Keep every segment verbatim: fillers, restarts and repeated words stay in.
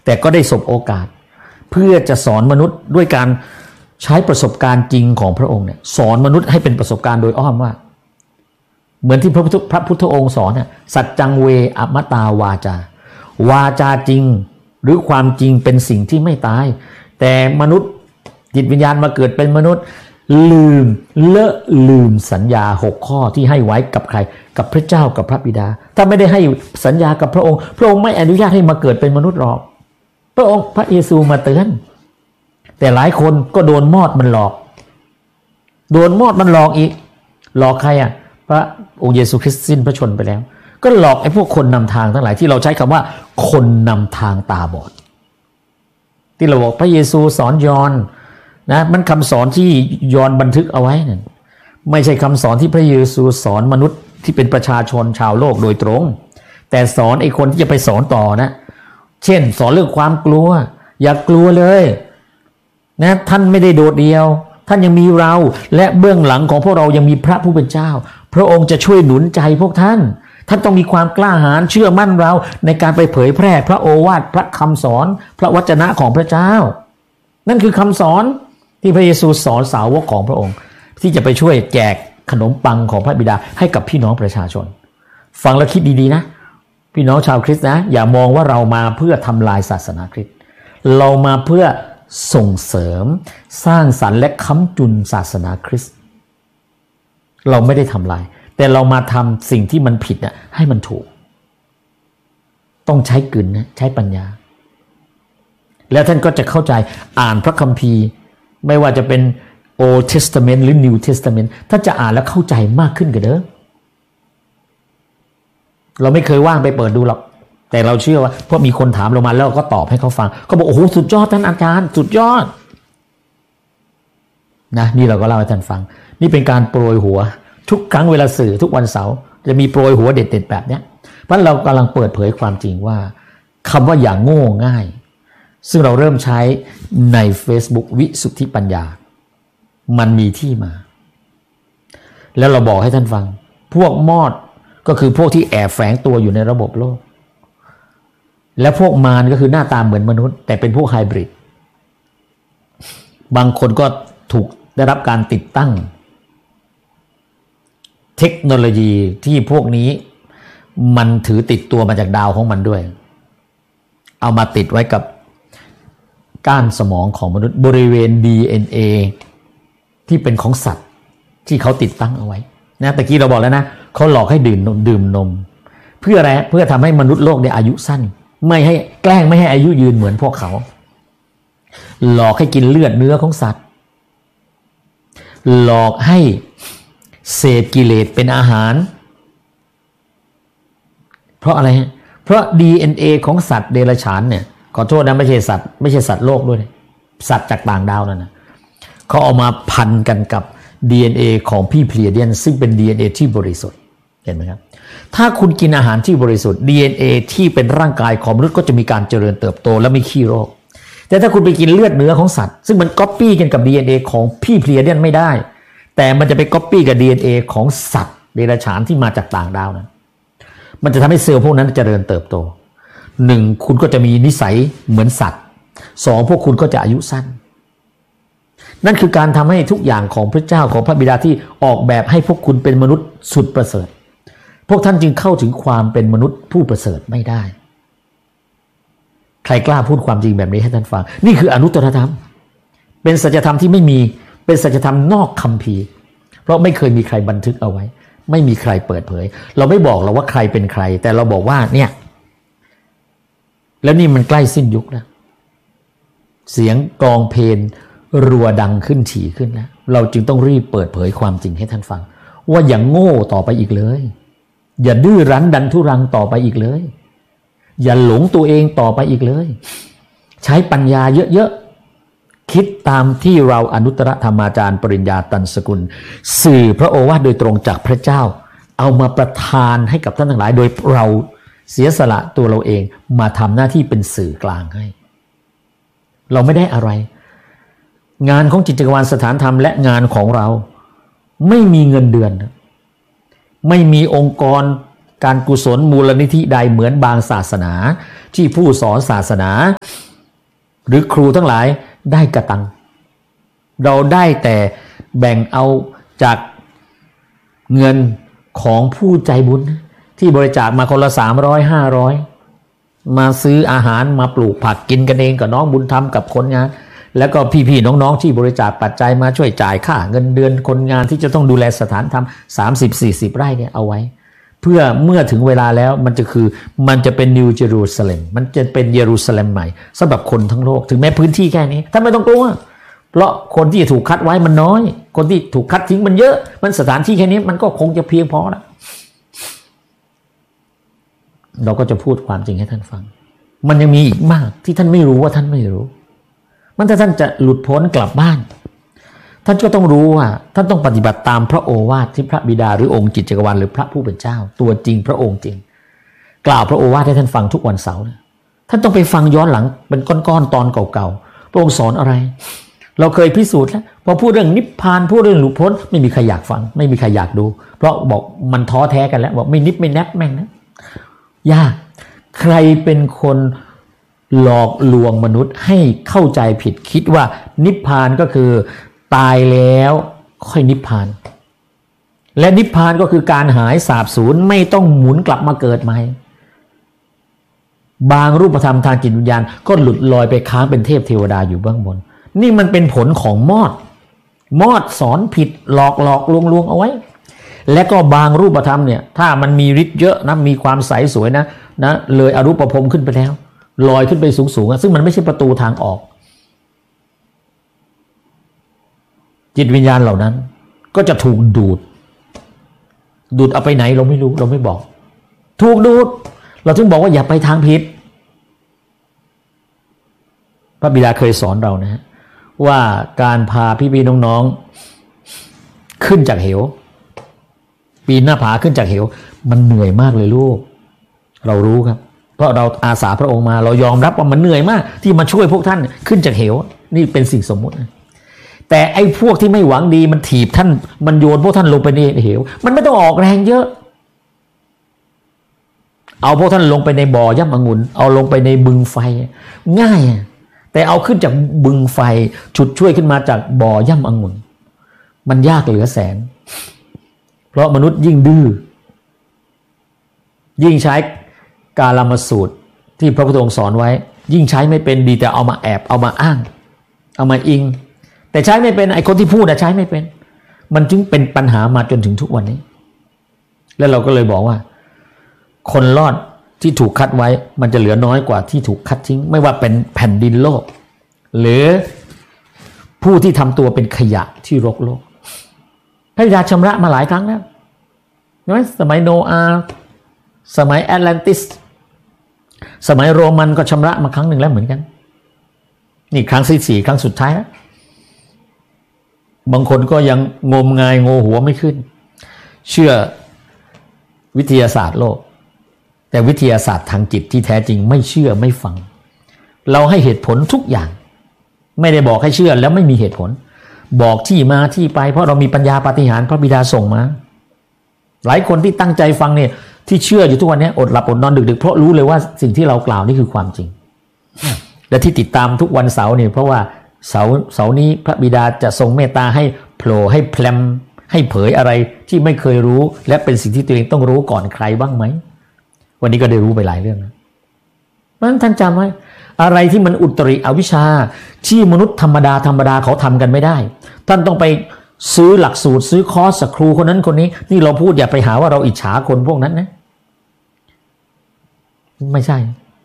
แต่ก็ได้สบโอกาสเพื่อจะสอนมนุษย์ด้วยการใช้ประสบการณ์จริงของพระองค์เนี่ยสอนมนุษย์ให้เป็นประสบการณ์โดยอ้อมว่าเหมือนที่พระพุทธพระพุทธองค์สอนเนี่ยสัจจังเวอมตาวาจาวาจาจริงหรือความจริงเป็นสิ่งที่ไม่ตายแต่มนุษย์จิตวิญญาณมาเกิดเป็นมนุษย์ลืมเลอะลืมสัญญาหกข้อที่ให้ไว้กับใครกับพระเจ้ากับพระบิดาถ้าไม่ได้ให้สัญญากับพระองค์พระองค์ไม่อนุญาตให้มาเกิดเป็นมนุษย์หรอกพระองค์พระเยซูมาเตือนแต่หลายคนก็โดนมอดมันหลอกโดนมอดมันหลอกอีกหลอกใครอ่ะพระองค์เยซูคริสต์สิ้นพระชนม์ไปแล้วก็หลอกไอ้พวกคนนำทางทั้งหลายที่เราใช้คำว่าคนนำทางตาบอดที่เราบอกพระเยซูสอนยอห์นนะมันคำสอนที่ยอห์นบันทึกเอาไว้นั่นไม่ใช่คำสอนที่พระเยซูสอนมนุษย์ที่เป็นประชาชนชาวโลกโดยตรงแต่สอนไอ้คนที่จะไปสอนต่อนะเช่นสอนเรื่องความกลัวอย่ากลัวเลยนะท่านไม่ได้โดดเดี่ยวท่านยังมีเราและเบื้องหลังของพวกเรายังมีพระผู้เป็นเจ้าพระองค์จะช่วยหนุนใจพวกท่านท่านต้องมีความกล้าหาญเชื่อมั่นเราในการไปเผยแพร่พระโอวาทพระคำสอนพระวจนะของพระเจ้านั่นคือคำสอนที่พระเยซูสอนสาวกของพระองค์ที่จะไปช่วยแจกขนมปังของพระบิดาให้กับพี่น้องประชาชนฟังแล้วคิดดีๆนะพี่น้องชาวคริสต์นะอย่ามองว่าเรามาเพื่อทำลายศาสนาคริสต์เรามาเพื่อส่งเสริมสร้างสรรค์และค้ำจุนศาสนาคริสต์เราไม่ได้ทำลายแต่เรามาทำสิ่งที่มันผิดน่ะให้มันถูกต้องใช้กลืนนะใช้ปัญญาแล้วท่านก็จะเข้าใจอ่านพระคัมภีร์ไม่ว่าจะเป็น Old Testament หรือ New Testament ท่านจะอ่านแล้วเข้าใจมากขึ้นกว่าเดิมเราไม่เคยว่างไปเปิดดูหรอกแต่เราเชื่อว่าเพราะมีคนถามเรามาแล้วเราก็ตอบให้เขาฟังเขาบอกโอ้โหสุดยอดท่านอาจารย์สุดยอดนะนี่เราก็เล่าให้ท่านฟังนี่เป็นการโปรยหัวทุกครั้งเวลาสื่อทุกวันเสาร์จะมีโปรยหัวเด็ดๆแบบเนี้ยเพราะเรากำลังเปิดเผยความจริงว่าคำว่าอย่างโง่ง่ายซึ่งเราเริ่มใช้ใน Facebook วิสุทธิปัญญามันมีที่มาแล้วเราบอกให้ท่านฟังพวกมอดก็คือพวกที่แอบแฝงตัวอยู่ในระบบโลกและพวกมารก็คือหน้าตาเหมือนมนุษย์แต่เป็นพวกไฮบริดบางคนก็ถูกได้รับการติดตั้งเทคโนโลยีที่พวกนี้มันถือติดตัวมาจากดาวของมันด้วยเอามาติดไว้กับก้านสมองของมนุษย์บริเวณ ดี เอ็น เอ ที่เป็นของสัตว์ที่เขาติดตั้งเอาไว้นะตะกี้เราบอกแล้วนะเขาหลอกให้ดื่มนมดื่มนมเพื่ออะไรเพื่อทำให้มนุษย์โลกเนี่ยอายุสั้นไม่ให้แกล้งไม่ให้อายุยืนเหมือนพวกเขาหลอกให้กินเลือดเนื้อของสัตว์หลอกให้เสพกิเลสเป็นอาหารเพราะอะไรฮะเพราะ ดี เอ็น เอ ของสัตว์เดรัจฉานเนี่ยขอโทษนะไม่ใช่สัตว์ไม่ใช่สัตว์โลกด้วยสัตว์จากต่างดาวนั่นนะเขาเอามาพันกันกับ ดี เอ็น เอ ของพี่เพลียเดียนซึ่งเป็น ดี เอ็น เอ ที่บริสุทธิ์เห็นไหมครับถ้าคุณกินอาหารที่บริสุทธิ์ ดี เอ็น เอ ที่เป็นร่างกายของมนุษย์ก็จะมีการเจริญเติบโตและไม่ขี้โรคแต่ถ้าคุณไปกินเลือดเนื้อของสัตว์ซึ่งมันก๊อปปี้กันกับ ดี เอ็น เอ ของพี่เพลียเดียนไม่ได้แต่มันจะไปก๊อปปี้กับ ดี เอ็น เอ ของสัตว์เดรัจฉานที่มาจากต่างดาวนั้นมันจะทำให้เซลล์พวกนั้นเจริญเติบโตหนึ่งคุณก็จะมีนิสัยเหมือนสัตว์สองพวกคุณก็จะอายุสั้นนั่นคือการทำให้ทุกอย่างของพระเจ้าของพระบิดาที่ออกแบบให้พวกคุณเป็นมนุษย์สุดประเสริฐพวกท่านจึงเข้าถึงความเป็นมนุษย์ผู้ประเสริฐไม่ได้ใครกล้าพูดความจริงแบบนี้ให้ท่านฟังนี่คืออนุตตรธรรมเป็นสัจธรรมที่ไม่มีเป็นสัจธรรมนอกคัมภีร์เพราะไม่เคยมีใครบันทึกเอาไว้ไม่มีใครเปิดเผยเราไม่บอกเราว่าใครเป็นใครแต่เราบอกว่าเนี่ยแล้วนี่มันใกล้สิ้นยุคแล้วเสียงกลองเพลงรัวดังขึ้นถี่ขึ้นแล้วเราจึงต้องรีบเปิดเผยความจริงให้ท่านฟังว่าอย่าโง่ต่อไปอีกเลยอย่าดื้อรั้นดันทุรังต่อไปอีกเลยอย่าหลงตัวเองต่อไปอีกเลยใช้ปัญญาเยอะๆคิดตามที่เราอนุตตรธรรมาจารย์ปริญญาตันสกุลสื่อพระโอวาทโดยตรงจากพระเจ้าเอามาประทานให้กับท่านทั้งหลายโดยเราเสียสละตัวเราเองมาทำหน้าที่เป็นสื่อกลางให้เราไม่ได้อะไรงานของจิตจักรวาลสถานธรรมและงานของเราไม่มีเงินเดือนไม่มีองค์กรการกุศลมูลนิธิใดเหมือนบางศาสนาที่ผู้สอนศาสนาหรือครูทั้งหลายได้กระตังเราได้แต่แบ่งเอาจากเงินของผู้ใจบุญที่บริจาคมาคนละสามร้อยห้าร้อยมาซื้ออาหารมาปลูกผักกินกันเองกับน้องบุญธรรมกับคนงานแล้วก็พี่ๆน้องๆที่บริจาคปัจจัยมาช่วยจ่ายค่าเงินเดือนคนงานที่จะต้องดูแลสถานธรรม สามสิบสี่สิบ ไร่เนี่ยเอาไว้เพื่อเมื่อถึงเวลาแล้วมันจะคือมันจะเป็นนิวเยรูซาเล็มมันจะเป็นเยรูซาเล็มใหม่สำหรับคนทั้งโลกถึงแม้พื้นที่แค่นี้ท่านไม่ต้องกลัวเพราะคนที่ถูกคัดไว้มันน้อยคนที่ถูกคัดทิ้งมันเยอะมันสถานที่แค่นี้มันก็คงจะเพียงพอแล้วเราก็จะพูดความจริงให้ท่านฟังมันยังมีอีกมากที่ท่านไม่รู้ว่าท่านไม่รู้มันถ้าท่านจะหลุดพ้นกลับบ้านท่านก็ต้องรู้ว่าท่านต้องปฏิบัติตามพระโอวาทที่พระบิดาหรือองค์จิตจักรวาลหรือพระผู้เป็นเจ้าตัวจริงพระองค์จริงกล่าวพระโอวาทให้ท่านฟังทุกวันเสาร์ท่านต้องไปฟังย้อนหลังเป็นก้อนๆตอนเก่าๆพระองค์สอนอะไรเราเคยพิสูจน์แล้วพอพูดเรื่องนิพพานพูดเรื่องหลุดพ้นไม่มีใครอยากฟังไม่มีใครอยากดูเพราะบอกมันท้อแท้กันแล้วบอกไม่นิพไม่แนบแม่งนะยากใครเป็นคนหลอกลวงมนุษย์ให้เข้าใจผิดคิดว่านิพพานก็คือตายแล้วค่อยนิพพานและนิพพานก็คือการหายสาบสูญไม่ต้องหมุนกลับมาเกิดใหม่บางรูปธรรมทางจิตวิญญาณก็หลุดลอยไปค้างเป็นเทพเทวดาอยู่เบื้องบนนี่มันเป็นผลของมอดมอดสอนผิดหลอกหลอกลวงลวงเอาไว้และก็บางรูปธรรมเนี่ยถ้ามันมีฤทธิ์เยอะนะมีความใสสวยนะนะเลยอรูปภพขึ้นไปแล้วลอยขึ้นไปสูงๆซึ่งมันไม่ใช่ประตูทางออกจิตวิญญาณเหล่านั้นก็จะถูกดูดดูดเอาไปไหนเราไม่รู้เราไม่บอกถูกดูดเราถึงบอกว่าอย่าไปทางผิดพระบิดาเคยสอนเรานะฮะว่าการพาพี่ๆน้องๆขึ้นจากเหวปีนหน้าผาขึ้นจากเหวมันเหนื่อยมากเลยลูกเรารู้ครับเพราะเราอาสาพระองค์มาเรายอมรับว่ามันเหนื่อยมากที่มาช่วยพวกท่านขึ้นจากเหวนี่เป็นสิ่งสมมุติแต่ไอ้พวกที่ไม่หวังดีมันถีบท่านมันโยนพวกท่านลงไปในเหวมันไม่ต้องออกแรงเยอะเอาพวกท่านลงไปในบ่อย่ำองุ่นเอาลงไปในบึงไฟง่ายแต่เอาขึ้นจากบึงไฟฉุดช่วยขึ้นมาจากบ่อย่ำองุ่นมันยากเหลือแสนเพราะมนุษย์ยิ่งดื้อยิ่งใช้กาลามสูตรที่พระพุทธองค์สอนไว้ยิ่งใช้ไม่เป็นดีแต่เอามาแอบเอามาอ้างเอามาอิงแต่ใช้ไม่เป็นไอ้คนที่พูดอะใช้ไม่เป็นมันจึงเป็นปัญหามาจนถึงทุกวันนี้แล้วเราก็เลยบอกว่าคนรอดที่ถูกคัดไว้มันจะเหลือน้อยกว่าที่ถูกคัดทิ้งไม่ว่าเป็นแผ่นดินโลกหรือผู้ที่ทำตัวเป็นขยะที่รกโลกพระบิดาชำระมาหลายครั้งแล้วใช่ไหมสมัยโนอาห์สมัยแอตแลนติสสมัยโรมันก็ชำระมาครั้งหนึ่งแล้วเหมือนกันนี่ครั้งที่สี่ครั้งสุดท้ายแล้วบางคนก็ยังงมงายโงหัวไม่ขึ้นเชื่อวิทยาศาสตร์โลกแต่วิทยาศาสตร์ทางจิตที่แท้จริงไม่เชื่อไม่ฟังเราให้เหตุผลทุกอย่างไม่ได้บอกให้เชื่อแล้วไม่มีเหตุผลบอกที่มาที่ไปเพราะเรามีปัญญาปาฏิหาริย์พระบิดาส่งมาหลายคนที่ตั้งใจฟังเนี่ยที่เชื่ออยู่ทุกวันนี้อดหลับอดนอนดึกๆเพราะรู้เลยว่าสิ่งที่เรากล่าวนี่คือความจริงและที่ติดตามทุกวันเสาร์เนี่ยเพราะว่าเสาร์เสาร์นี้พระบิดาจะทรงเมตตาให้โผล่ให้แพลมให้เผยอะไรที่ไม่เคยรู้และเป็นสิ่งที่ตัวเองต้องรู้ก่อนใครบ้างไหมวันนี้ก็ได้รู้ไปหลายเรื่องนะเพราะฉะนั้นท่านจำไว้อะไรที่มันอุตริอวิชชาที่มนุษย์ธรรมดาธรรมดาเขาทำกันไม่ได้ท่านต้องไปซื้อหลักสูตรซื้อคอร์สสักครูคนนั้นคนนี้นี่เราพูดอย่าไปหาว่าเราอิจฉาคนพวกนั้นนะไม่ใช่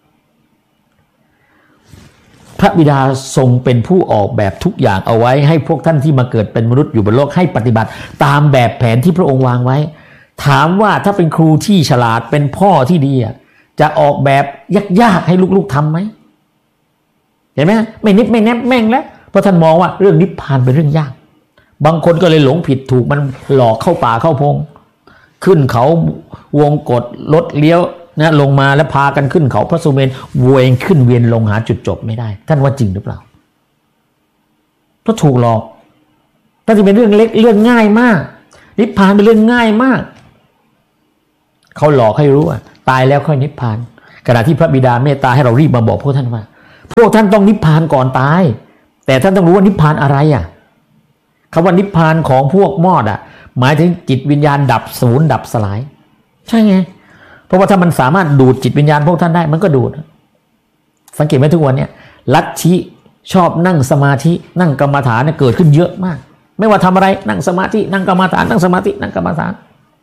พระบิดาทรงเป็นผู้ออกแบบทุกอย่างเอาไว้ให้พวกท่านที่มาเกิดเป็นมนุษย์อยู่บนโลกให้ปฏิบัติตามแบบแผนที่พระองค์วางไว้ถามว่าถ้าเป็นครูที่ฉลาดเป็นพ่อที่ดีจะออกแบบยากๆให้ลูกๆทำไหมเห็นไหมไม่นิดไม่แนบแม่งแล้วเพราะท่านมองว่าเรื่องนิพพานเป็นเรื่องยากบางคนก็เลยหลงผิดถูกมันหลอกเข้าป่าเข้าพงขึ้นเขาวงกฏรถเลี้ยวนะลงมาแล้วพากันขึ้นเขาพระสุเมรุเวียนขึ้นเวียนลงหาจุดจบไม่ได้ท่านว่าจริงหรือเปล่าเพราะถูกหลอกถ้าจะเป็นเรื่องเล็กเรื่องง่ายมากนิพพานเป็นเรื่องง่ายมากเขาหลอกให้รู้ว่าตายแล้วค่อยนิพพานขณะที่พระบิดาเมตตาให้เรารีบมาบอกพวกท่านว่าพวกท่านต้องนิพพานก่อนตายแต่ท่านต้องรู้ว่านิพพานอะไรอ่ะคำว่านิพพานของพวกมอดอ่ะหมายถึงจิตวิญญาณดับศูนย์ดับสลายใช่ไงเพราะว่าถ้ามันสามารถดูดจิตวิญญาณพวกท่านได้มันก็ดูดสังเกตไหมทุกวันเนี่ยลัทธิชอบนั่งสมาธินั่งกรรมฐานเนี่ยเกิดขึ้นเยอะมากไม่ว่าทำอะไรนั่งสมาธินั่งกรรมฐานนั่งสมาธินั่งกรรมฐาน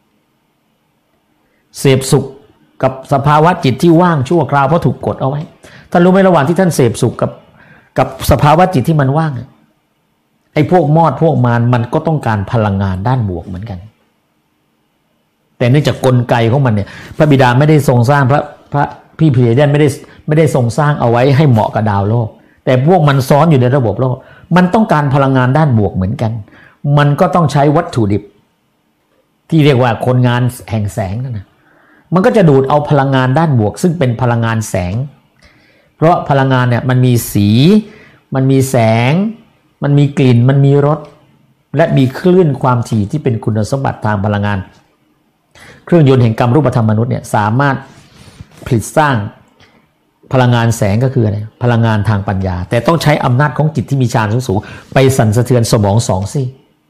เสพสุขกับสภาวะจิตที่ว่างชั่วคราวเพราะถูกกดเอาไว้ท่านรู้ไหมระหว่างที่ท่านเสพสุขกับกับสภาวะจิตที่มันว่างไอ้พวกมอดพวกมารมันก็ต้องการพลังงานด้านบวกเหมือนกันแต่เนื่องจากกลไกของมันเนี่ยพระบิดาไม่ได้ทรงสร้างพระพระพี่เพลียเดนไม่ได้ไม่ได้ทรงสร้างเอาไว้ให้เหมาะกับดาวโลกแต่พวกมันซ้อนอยู่ในระบบโลกมันต้องการพลังงานด้านบวกเหมือนกันมันก็ต้องใช้วัตถุดิบที่เรียกว่าคนงานแห่งแสงนั่นนะมันก็จะดูดเอาพลังงานด้านบวกซึ่งเป็นพลังงานแสงเพราะพลังงานเนี่ยมันมีสีมันมีแสงมันมีกลิ่นมันมีรสและมีคลื่นความถี่ที่เป็นคุณสมบัติทางพลังงานเครื่องยนต์แห่งกรรมรูปธรรมมนุษย์เนี่ยสามารถผลิตสร้างพลังงานแสงก็คืออะไรพลังงานทางปัญญาแต่ต้องใช้อำนาจของจิตที่มีฌานสูงๆไปสั่นสะเทือนสมองสองซี่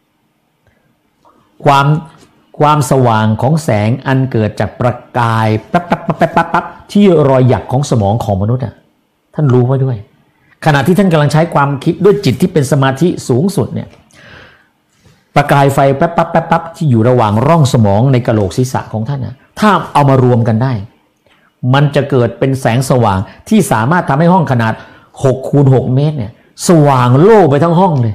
ความความสว่างของแสงอันเกิดจากประกายปั๊บปั๊บปั๊บปั๊บปั๊บที่รอยหยักของสมองของมนุษย์อ่ะท่านรู้ไว้ด้วยขณะที่ท่านกำลังใช้ความคิดด้วยจิตที่เป็นสมาธิสูงสุดเนี่ยประกายไฟปั๊บปั๊บปั๊บปั๊บที่อยู่ระหว่างร่องสมองในกะโหลกศีรษะของท่านนะถ้าเอามารวมกันได้มันจะเกิดเป็นแสงสว่างที่สามารถทำให้ห้องขนาดหกคูณหกเมตรเนี่ยสว่างโล่ไปทั้งห้องเลย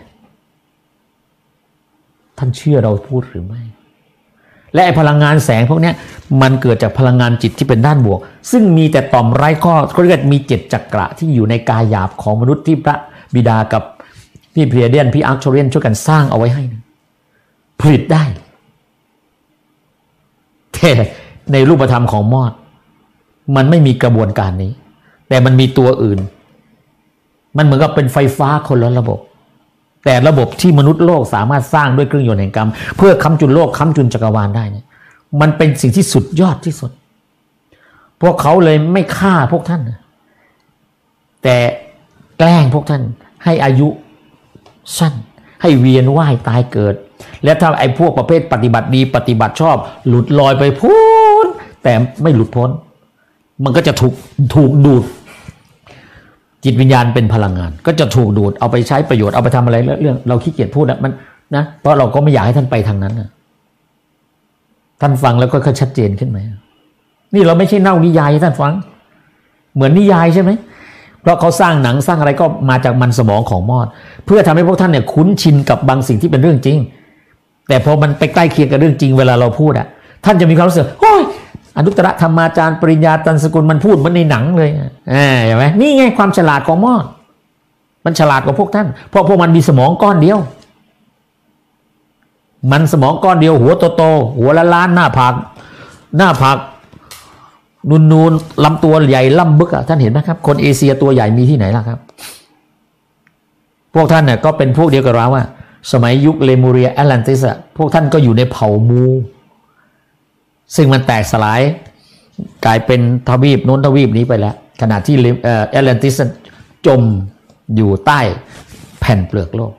ท่านเชื่อเราพูดหรือไม่และไอ้พลังงานแสงพวกนี้มันเกิดจากพลังงานจิตที่เป็นด้านบวกซึ่งมีแต่ต่อมไร้ข้อเขาเรียกมีเจ็ดจักระที่อยู่ในกายหยาบของมนุษย์ที่พระบิดากับพี่เพลียเดียนพี่อาร์คโชเรียนช่วยกันสร้างเอาไว้ให้ผลิตได้แต่ในรูปธรรมของมอดมันไม่มีกระบวนการนี้แต่มันมีตัวอื่นมันเหมือนกับเป็นไฟฟ้าคนละระบบแต่ระบบที่มนุษย์โลกสามารถสร้างด้วยเครื่องยนต์แห่งกรรมเพื่อค้ำจุนโลกค้ำจุนจักรวาลได้เนี่ยมันเป็นสิ่งที่สุดยอดที่สุดพวกเขาเลยไม่ฆ่าพวกท่านแต่แกล้งพวกท่านให้อายุสั้นให้เวียนว่ายตายเกิดและถ้าไอ้พวกประเภทปฏิบัติดีปฏิบัติชอบหลุดลอยไปพ้นแต่ไม่หลุดพ้นมันก็จะถูกถูกดูดจิตวิญญาณเป็นพลังงานก็จะถูกดูดเอาไปใช้ประโยชน์เอาไปทำอะไรเรื่องเราขี้เกียจพูดอะมันนะเพราะเราก็ไม่อยากให้ท่านไปทางนั้นนะท่านฟังแล้วก็ค่อยชัดเจนขึ้นไหมนี่เราไม่ใช่เน่านิยายให้ท่านฟังเหมือนนิยายใช่ไหมเพราะเขาสร้างหนังสร้างอะไรก็มาจากมันสมองของมอดเพื่อทำให้พวกท่านเนี่ยคุ้นชินกับบางสิ่งที่เป็นเรื่องจริงแต่พอมันไปใกล้เคียงกับเรื่องจริงเวลาเราพูดอะท่านจะมีความรู้สึกโอ้ยอนุตตรธรรมาจารย์ปริญญาตันสกุลมันพูดเหมือนในหนังเลยอ่าเห็นไหมนี่ไงความฉลาดของมอดมันฉลาดกว่าพวกท่านเพราะพวกมันมีสมองก้อนเดียวมันสมองก้อนเดียวหัวโตๆหัวละล้านหน้าผากหน้าผากนูนๆลำตัวใหญ่ล่ำบึกอ่ะท่านเห็นไหมครับคนเอเชียตัวใหญ่มีที่ไหนล่ะครับพวกท่านเนี่ยก็เป็นพวกเดียวกับเราว่าสมัยยุคเลมูเรียแอตแลนติสอะพวกท่านก็อยู่ในเผ่ามูซึ่งมันแตกสลายกลายเป็นทวีปโน้นทวีปนี้ไปแล้วขณะที่แอตแลนติสจมอยู่ใต้แผ่นเปลือกโลก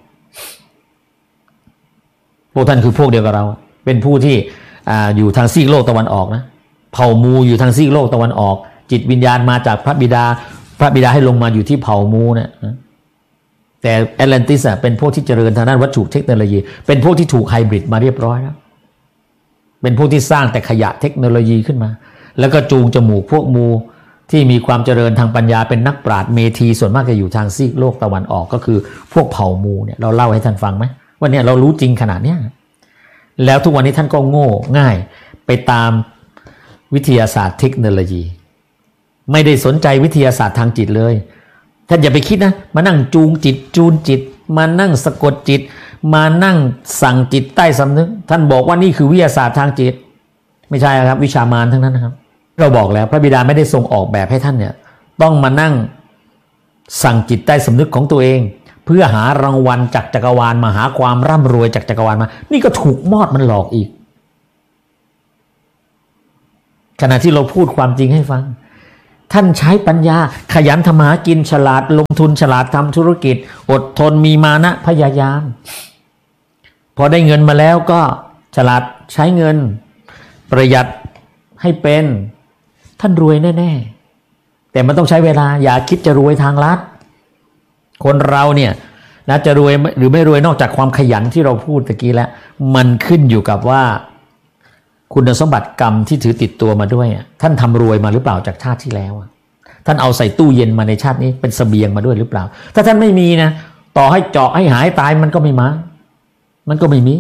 พวกท่านคือพวกเดียวกับเราเป็นผู้ที่อยู่ทางซีกโลกตะวันออกนะเผ่ามูอยู่ทางซีกโลกตะวันออกจิตวิญญาณมาจากพระบิดาพระบิดาให้ลงมาอยู่ที่เผ่ามูเนี่ยแต่แอตแลนติสเป็นพวกที่เจริญทางด้านวัตถุเทคโนโลยีเป็นพวกที่ถูกไฮบริดมาเรียบร้อยแล้วเป็นพวกที่สร้างแต่ขยะเทคโนโลยีขึ้นมาแล้วก็จูงจมูกพวกมูที่มีความเจริญทางปัญญาเป็นนักปราชญ์เมธีส่วนมากจะอยู่ทางซีกโลกตะวันออกก็คือพวกเผ่ามูเนี่ยเราเล่าให้ท่านฟังไหมว่าเนี่ยเรารู้จริงขนาดเนี้ยแล้วทุกวันนี้ท่านก็โง่ง่ายไปตามวิทยาศาสตร์เทคโนโลยีไม่ได้สนใจวิทยาศาสตร์ทางจิตเลยท่านอย่าไปคิดนะมานั่งจูงจิตจูนจิตมานั่งสะกดจิตมานั่งสั่งจิตใต้สำนึกท่านบอกว่านี่คือวิทยาศาสตร์ทางจิตไม่ใช่ครับวิชามารทั้งนั้นนะครับเราบอกแล้วพระบิดาไม่ได้ทรงออกแบบให้ท่านเนี่ยต้องมานั่งสั่งจิตใต้สำนึกของตัวเองเพื่อหารางวัลจากจักรวาลมาหาความร่ำรวยจากจักรวาลมานี่ก็ถูกมอดมันหลอกอีกขณะที่เราพูดความจริงให้ฟังท่านใช้ปัญญาขยันทำมาหากินฉลาดลงทุนฉลาดทำธุรกิจอดทนมีมานะพยายามพอได้เงินมาแล้วก็ฉลาดใช้เงินประหยัดให้เป็นท่านรวยแน่ๆแต่มันต้องใช้เวลาอย่าคิดจะรวยทางลัดคนเราเนี่ยนะจะรวยหรือไม่รวยนอกจากความขยันที่เราพูดตะกี้แล้วมันขึ้นอยู่กับว่าคุณสมบัติกรรมที่ถือติดตัวมาด้วยท่านทำรวยมาหรือเปล่าจากชาติที่แล้วท่านเอาใส่ตู้เย็นมาในชาตินี้เป็นเสบียงมาด้วยหรือเปล่าถ้าท่านไม่มีนะต่อให้เจาะให้หายตายมันก็ไม่มามันก็ไม่มี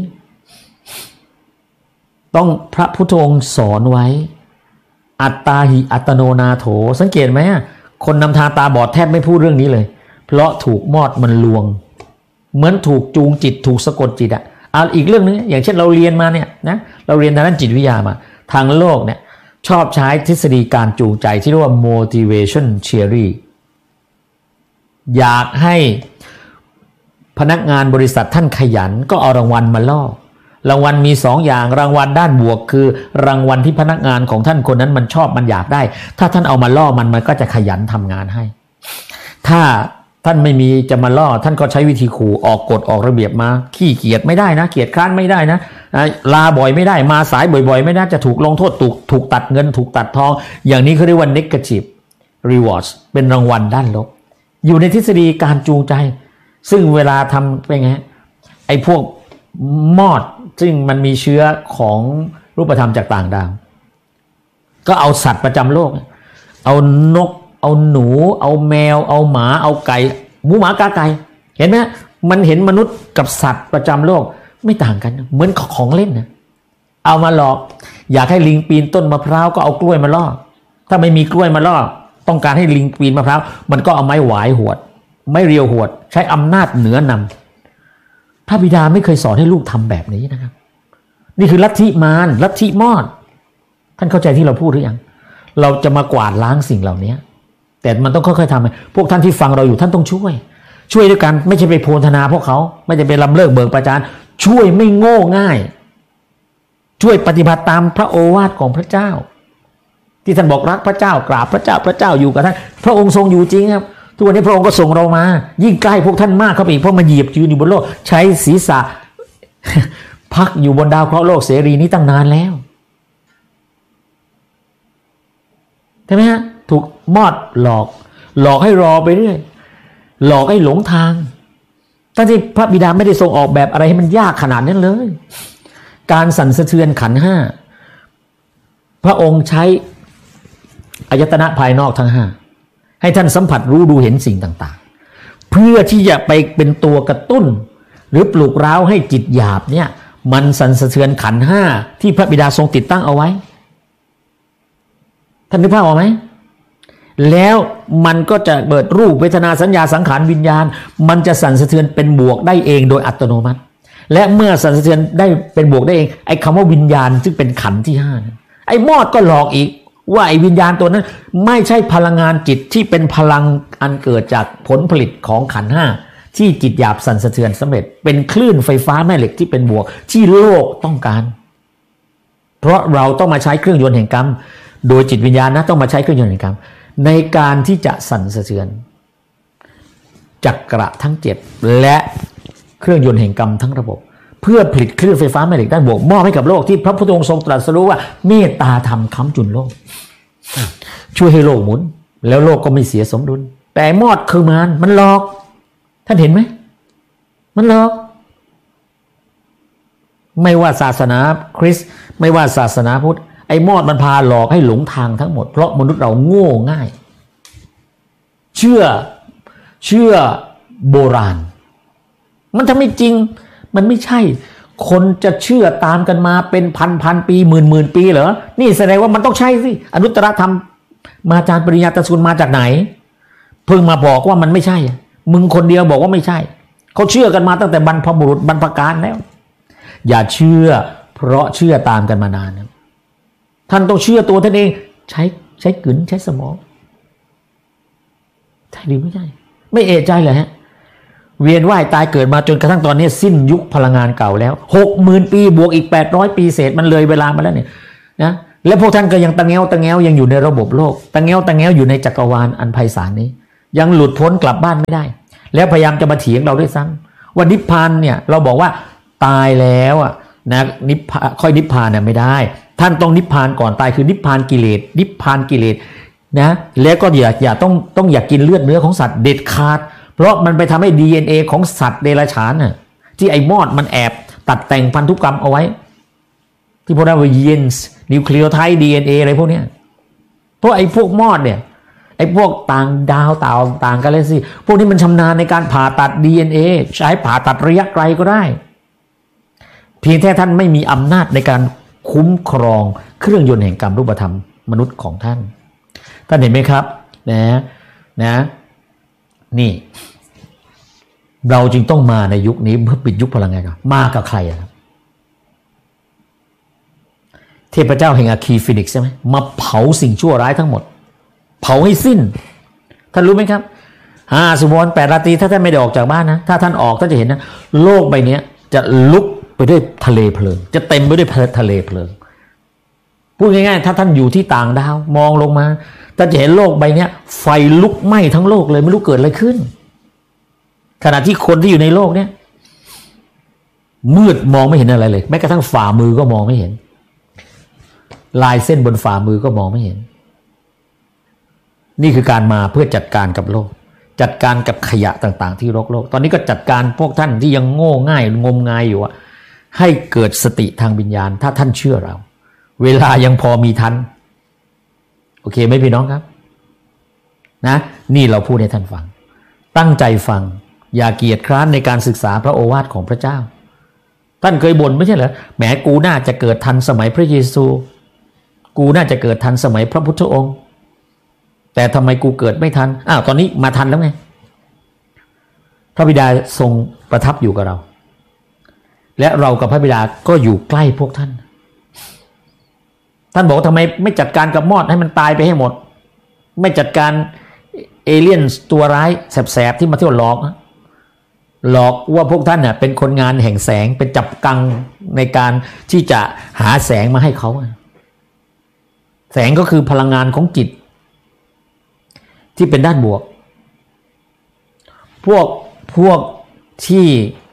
ต้องพระพุทธองค์สอนไว้อัตตาหิอัตโนนาโถสังเกตไหมคนนำทางตาบอดแทบไม่พูดเรื่องนี้เลยเพราะถูกมอดมันลวงเหมือนถูกจูงจิตถูกสะกดจิตอะเอาอีกเรื่องนึงอย่างเช่นเราเรียนมาเนี่ยนะเราเรียนทางด้านจิตวิทยามาทางโลกเนี่ยชอบใช้ทฤษฎีการจูงใจที่เรียกว่า motivation theory อยากให้พนักงานบริษัทท่านขยันก็เอารางวัลมาล่อรางวัลมีสองอย่างรางวัลด้านบวกคือรางวัลที่พนักงานของท่านคนนั้นมันชอบมันอยากได้ถ้าท่านเอามาล่อมันมันก็จะขยันทำงานให้ถ้าท่านไม่มีจะมาล่อท่านก็ใช้วิธีขู่ออกกฎออกระเบียบมาขี้เกียจไม่ได้นะเกียจคร้านไม่ได้นะลาบ่อยไม่ได้มาสายบ่อยๆไม่ได้จะถูกลงโทษถูกถูกตัดเงินถูกตัดทองอย่างนี้เขาเรียกว่า negative rewards เป็นรางวัลด้านลบอยู่ในทฤษฎีการจูงใจซึ่งเวลาทำเป็นไงไอ้พวกมอดซึ่งมันมีเชื้อของรูปธรรมจากต่างดาวก็เอาสัตว์ประจำโลกเอานกเอาหนูเอาแมวเอาหมาเอาไก่หมูหมากาไก่เห็นไหมมันเห็นมนุษย์กับสัตว์ประจำโลกไม่ต่างกันเหมือนของเล่นนะเอามาหลอกอยากให้ลิงปีนต้นมะพร้าวก็เอากล้วยมาล่อถ้าไม่มีกล้วยมาล่อต้องการให้ลิงปีนมะพร้าวมันก็เอาไม้หวายหวดไม้เรียวหวดใช้อำนาจเหนือนำพระบิดาไม่เคยสอนให้ลูกทำแบบนี้นะครับนี่คือลัทธิมารลัทธิมอดท่านเข้าใจที่เราพูดหรือยังเราจะมากวาดล้างสิ่งเหล่านี้แต่มันต้องค่อยๆทำพวกท่านที่ฟังเราอยู่ท่านต้องช่วยช่วยด้วยกันไม่ใช่ไปโพลธนาพวกเขาไม่ใช่ไปลำเลิกเบิกประจานช่วยไม่โง่ง่ายช่วยปฏิบัติตามพระโอวาทของพระเจ้าที่ท่านบอกรักพระเจ้ากราบพระเจ้าพระเจ้าอยู่กับท่านพระองค์ทรงอยู่จริงครับทุกวันนี้พระองค์ก็ส่งเรามายิ่งใกล้พวกท่านมากเข้าไปอีกเพราะมาเหยียบยืนอยู่บนโลกใช้ศีรษะ พักอยู่บนดาวเคราะห์โลกเสรีนี้ตั้งนานแล้วใช่ไหมฮะถูกมอดหลอกหลอกให้รอไปเรื่อยหลอกให้หลงทางทั้งที่พระบิดาไม่ได้ทรงออกแบบอะไรให้มันยากขนาดนั้นเลยการสั่นสะเทือนขันธ์ห้าพระองค์ใช้อายตนะภายนอกทั้งห้าให้ท่านสัมผัสรู้ดูเห็นสิ่งต่างๆเพื่อที่จะไปเป็นตัวกระตุ้นหรือปลุกเร้าให้จิตหยาบเนี่ยมันสั่นสะเทือนขันธ์ห้าที่พระบิดาทรงติดตั้งเอาไว้ท่านนึกภาพออกไหมแล้วมันก็จะเปิดรูปเวทนาสัญญาสังขารวิญญาณมันจะสั่นสะเทือนเป็นบวกได้เองโดยอัตโนมัติและเมื่อสั่นสะเทือนได้เป็นบวกได้เองไอ้คำว่าวิญญาณซึ่งเป็นขันธ์ที่ห้าไอ้มอดก็หลอกอีกว่าไอ้วิญญาณตัวนั้นไม่ใช่พลังงานจิตที่เป็นพลังอันเกิดจากผลผลิตของขันธ์ห้าที่จิตหยาบสั่นสะเทือนสำเร็จเป็นคลื่นไฟฟ้าแม่เหล็กที่เป็นบวกที่โลกต้องการเพราะเราต้องมาใช้เครื่องยนต์แห่งกรรมโดยจิตวิญญาณนะต้องมาใช้เครื่องยนต์แห่งกรรมในการที่จะสั่นสะเทือนจักระทั้งเจ็ดและเครื่องยนต์แห่งกรรมทั้งระบบเพื่อผลิตคลื่นไฟฟ้าแม่เหล็กด้านบวกมอบให้กับโลกที่พระพุทธองค์ทรงตรัสรู้ว่าเมตตาธรรมค้ำจุนโลกช่วยให้โลกหมุนแล้วโลกก็ไม่เสียสมดุลแต่มอดคือมารมันหลอกท่านเห็นไหมมันหลอกไม่ว่าศาสนาคริสต์ไม่ว่าศาสนาพุทธไอ้มอดมันพาหลอกให้หลงทางทั้งหมดเพราะมนุษย์เราโง่ง่ายเชื่อเชื่อโบราณมันทำไม่จริงมันไม่ใช่คนจะเชื่อตามกันมาเป็นพันพันปีหมื่นหมื่นปีเหรอนี่แสดงว่ามันต้องใช่สิอนุตตรธรรมมาจากปริญญาตสุนมาจากไหนเพิ่งมาบอกว่ามันไม่ใช่มึงคนเดียวบอกว่าไม่ใช่เขาเชื่อกันมาตั้งแต่บรรพบุรุษบรรพกาลแล้วอย่าเชื่อเพราะเชื่อตามกันมานานนะท่านต้องเชื่อตัวท่านเองใช้ใช้กลืนใช้สมองใช่หรือไม่ใช่ไม่เอะใจเลยฮะเวียนว่ายตายเกิดมาจนกระทั่งตอนนี้สิ้นยุคพลังงานเก่าแล้วหกหมื่นปีบวกอีกแปดร้อยปีเศษมันเลยเวลามาแล้วเนี่ยนะและพวกท่านก็ยังตะแงวตะแงวยังอยู่ในระบบโลกตะแงวตะแงวอยู่ในจักรวาลอันไพศาลนี้ยังหลุดพ้นกลับบ้านไม่ได้แล้วพยายามจะมาเถียงเราด้วยซ้ำว่านิพพานเนี่ยเราบอกว่าตายแล้วอ่ะนะนิพพานค่อยนิพพานเนี่ยไม่ได้ท่านต้องนิพพานก่อนตายคือนิพพานกิเลสนิพพานกิเลสนะแล้วก็อย่าอย่าต้องต้องอย่ากินเลือดเนื้อของสัตว์เด็ดขาดเพราะมันไปทำให้ ดี เอ็น เอ ของสัตว์เดรัจฉานน่ะที่ไอ้มอดมันแอบตัดแต่งพันธุกรรมเอาไว้ที่พวกนั้นว่ายีนส์นิวเคลียไทด์ ดี เอ็น เอ อะไรพวกเนี้ยเพราะไอ้พวกมอดเนี่ยไอ้พวกต่างดาวต่างต่างกาแล็กซี่พวกนี้มันชำนาญในการผ่าตัด ดี เอ็น เอ ใช้ผ่าตัดระยะไกลก็ได้เพียงแค่ท่านไม่มีอำนาจในการคุ้มครองเครื่องยนต์แห่งกรรมรูปธรรมมนุษย์ของท่านท่านเห็นไหมครับนะนะนี่เราจึงต้องมาในยุคนี้เพื่อปิดยุคพลังงานกันมากับใครครับเทพเจ้าแห่งอาคีฟินิกซ์ใช่ไหมมาเผาสิ่งชั่วร้ายทั้งหมดเผาให้สิ้นท่านรู้ไหมครับห้าสุวรรณแปดราตรีถ้าท่านไม่ได้ออกจากบ้านนะถ้าท่านออกท่านจะเห็นนะโลกใบนี้จะลุกไปด้วยทะเลเพลิงจะเต็มไปด้วยทะเลเพลิงพูดง่ายๆถ้าท่านอยู่ที่ต่างดาวมองลงมาท่านจะเห็นโลกใบนี้ไฟลุกไหม้ทั้งโลกเลยไม่รู้เกิดอะไรขึ้นขณะที่คนที่อยู่ในโลกเนี้ยมืดมองไม่เห็นอะไรเลยแม้กระทั่งฝ่ามือก็มองไม่เห็นลายเส้นบนฝ่ามือก็มองไม่เห็นนี่คือการมาเพื่อจัดการกับโลกจัดการกับขยะต่างๆที่รกโลกตอนนี้ก็จัดการพวกท่านที่ยังโง่ง่ายงมงายอยู่อะให้เกิดสติทางวิญญาณถ้าท่านเชื่อเราเวลายังพอมีทันโอเคไหมพี่น้องครับนะนี่เราพูดให้ท่านฟังตั้งใจฟังอย่าเกียจคร้านในการศึกษาพระโอวาทของพระเจ้าท่านเคยบ่นไม่ใช่เหรอแหมกูน่าจะเกิดทันสมัยพระเยซูกูน่าจะเกิดทันสมัยพระพุทธองค์แต่ทำไมกูเกิดไม่ทันอ้าวตอนนี้มาทันแล้วไงพระบิดาทรงประทับอยู่กับเราและเรากับพระบิดาก็อยู่ใกล้พวกท่านท่านบอกทำไมไม่จัดการกับมอดให้มันตายไปให้หมดไม่จัดการเอเลี่ยนตัวร้ายแสบๆที่มาเที่ยวหลอกหลอกว่าพวกท่านเนี่ยเป็นคนงานแห่งแสงเป็นจับกังในการที่จะหาแสงมาให้เขาแสงก็คือพลังงานของจิตที่เป็นด้านบวกพวกพวกที่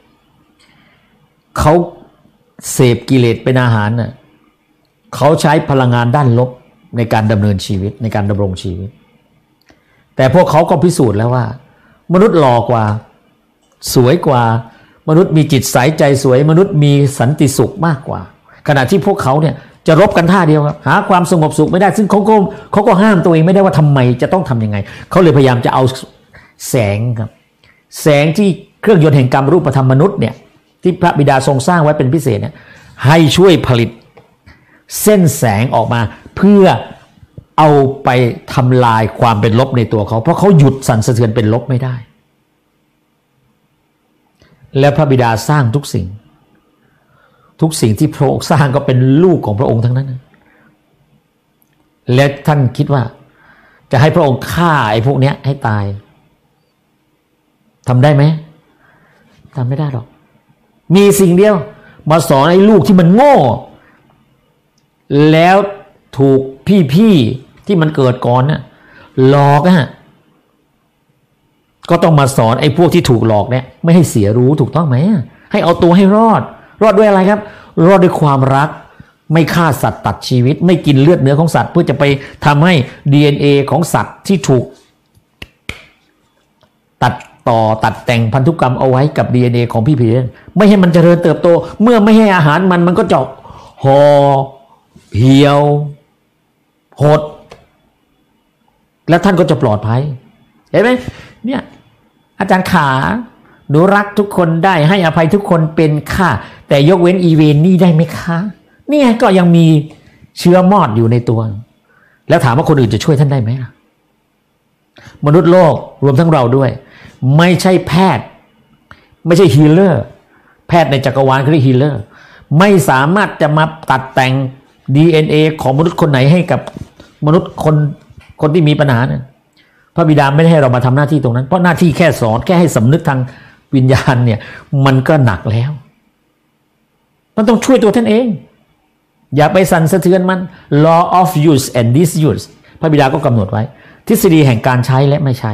เขาเสพกิเลสเป็นอาหารน่ะเขาใช้พลังงานด้านลบในการดำเนินชีวิตในการดำรงชีวิตแต่พวกเขาก็พิสูจน์แล้วว่ามนุษย์หล่อกว่าสวยกว่ามนุษย์มีจิตใสใจสวยมนุษย์มีสันติสุขมากกว่าขณะที่พวกเขาเนี่ยจะรบกันท่าเดียวครับหาความสงบสุขไม่ได้ซึ่งเขาก็เขาก็ห้ามตัวเองไม่ได้ว่าทำไมจะต้องทำยังไงเขาเลยพยายามจะเอาแสงครับแสงที่เครื่องยนต์แห่งกรรมรูปธรรมมนุษย์เนี่ยที่พระบิดาทรงสร้างไว้เป็นพิเศษเนี่ยให้ช่วยผลิตเส้นแสงออกมาเพื่อเอาไปทำลายความเป็นลบในตัวเขาเพราะเขาหยุดสั่นสะเทือนเป็นลบไม่ได้และพระบิดาสร้างทุกสิ่งทุกสิ่งที่พระองค์สร้างก็เป็นลูกของพระองค์ทั้งนั้นและท่านคิดว่าจะให้พระองค์ฆ่าไอ้พวกนี้ให้ตายทำได้ไหมทำไม่ได้หรอกมีสิ่งเดียวมาสอนไอ้ลูกที่มันโง่แล้วถูกพี่ๆที่มันเกิดก่อนน่ะหลอกอ่ะก็ต้องมาสอนไอ้พวกที่ถูกหลอกเนี่ยไม่ให้เสียรู้ถูกต้องไหมให้เอาตัวให้รอดรอดด้วยอะไรครับรอดด้วยความรักไม่ฆ่าสัตว์ตัดชีวิตไม่กินเลือดเนื้อของสัตว์เพื่อจะไปทำให้ ดี เอ็น เอ ของสัตว์ที่ถูกตัดต่อตัดแต่งพันธุกรรมเอาไว้กับ ดี เอ็น เอ ของพี่ผีไม่ให้มันเจริญเติบโตเมื่อไม่ให้อาหารมันมันก็จะห่อเหี่ยวหดแล้วท่านก็จะปลอดภัยเห็นไหมเนี่ยอาจารย์ขาหนูรักทุกคนได้ให้อภัยทุกคนเป็นค่ะแต่ยกเว้นอีเวนนี่ได้ไหมคะนี่ไงก็ยังมีเชื้อมอดอยู่ในตัวแล้วถามว่าคนอื่นจะช่วยท่านได้ไหมล่ะมนุษย์โลกรวมทั้งเราด้วยไม่ใช่แพทย์ไม่ใช่ฮีลเลอร์แพทย์ในจักรวาลคือฮีลเลอร์ไม่สามารถจะมาตัดแต่ง ดี เอ็น เอ ของมนุษย์คนไหนให้กับมนุษย์คนคนที่มีปัญหาเนี่ยพระบิดาไม่ได้ให้เรามาทำหน้าที่ตรงนั้นเพราะหน้าที่แค่สอนแค่ให้สำนึกทางวิญญาณเนี่ยมันก็หนักแล้วมันต้องช่วยตัวท่านเองอย่าไปสั่นสะเทือนมัน law of use and disuse พระบิดาก็กำหนดไว้ทฤษฎีแห่งการใช้และไม่ใช้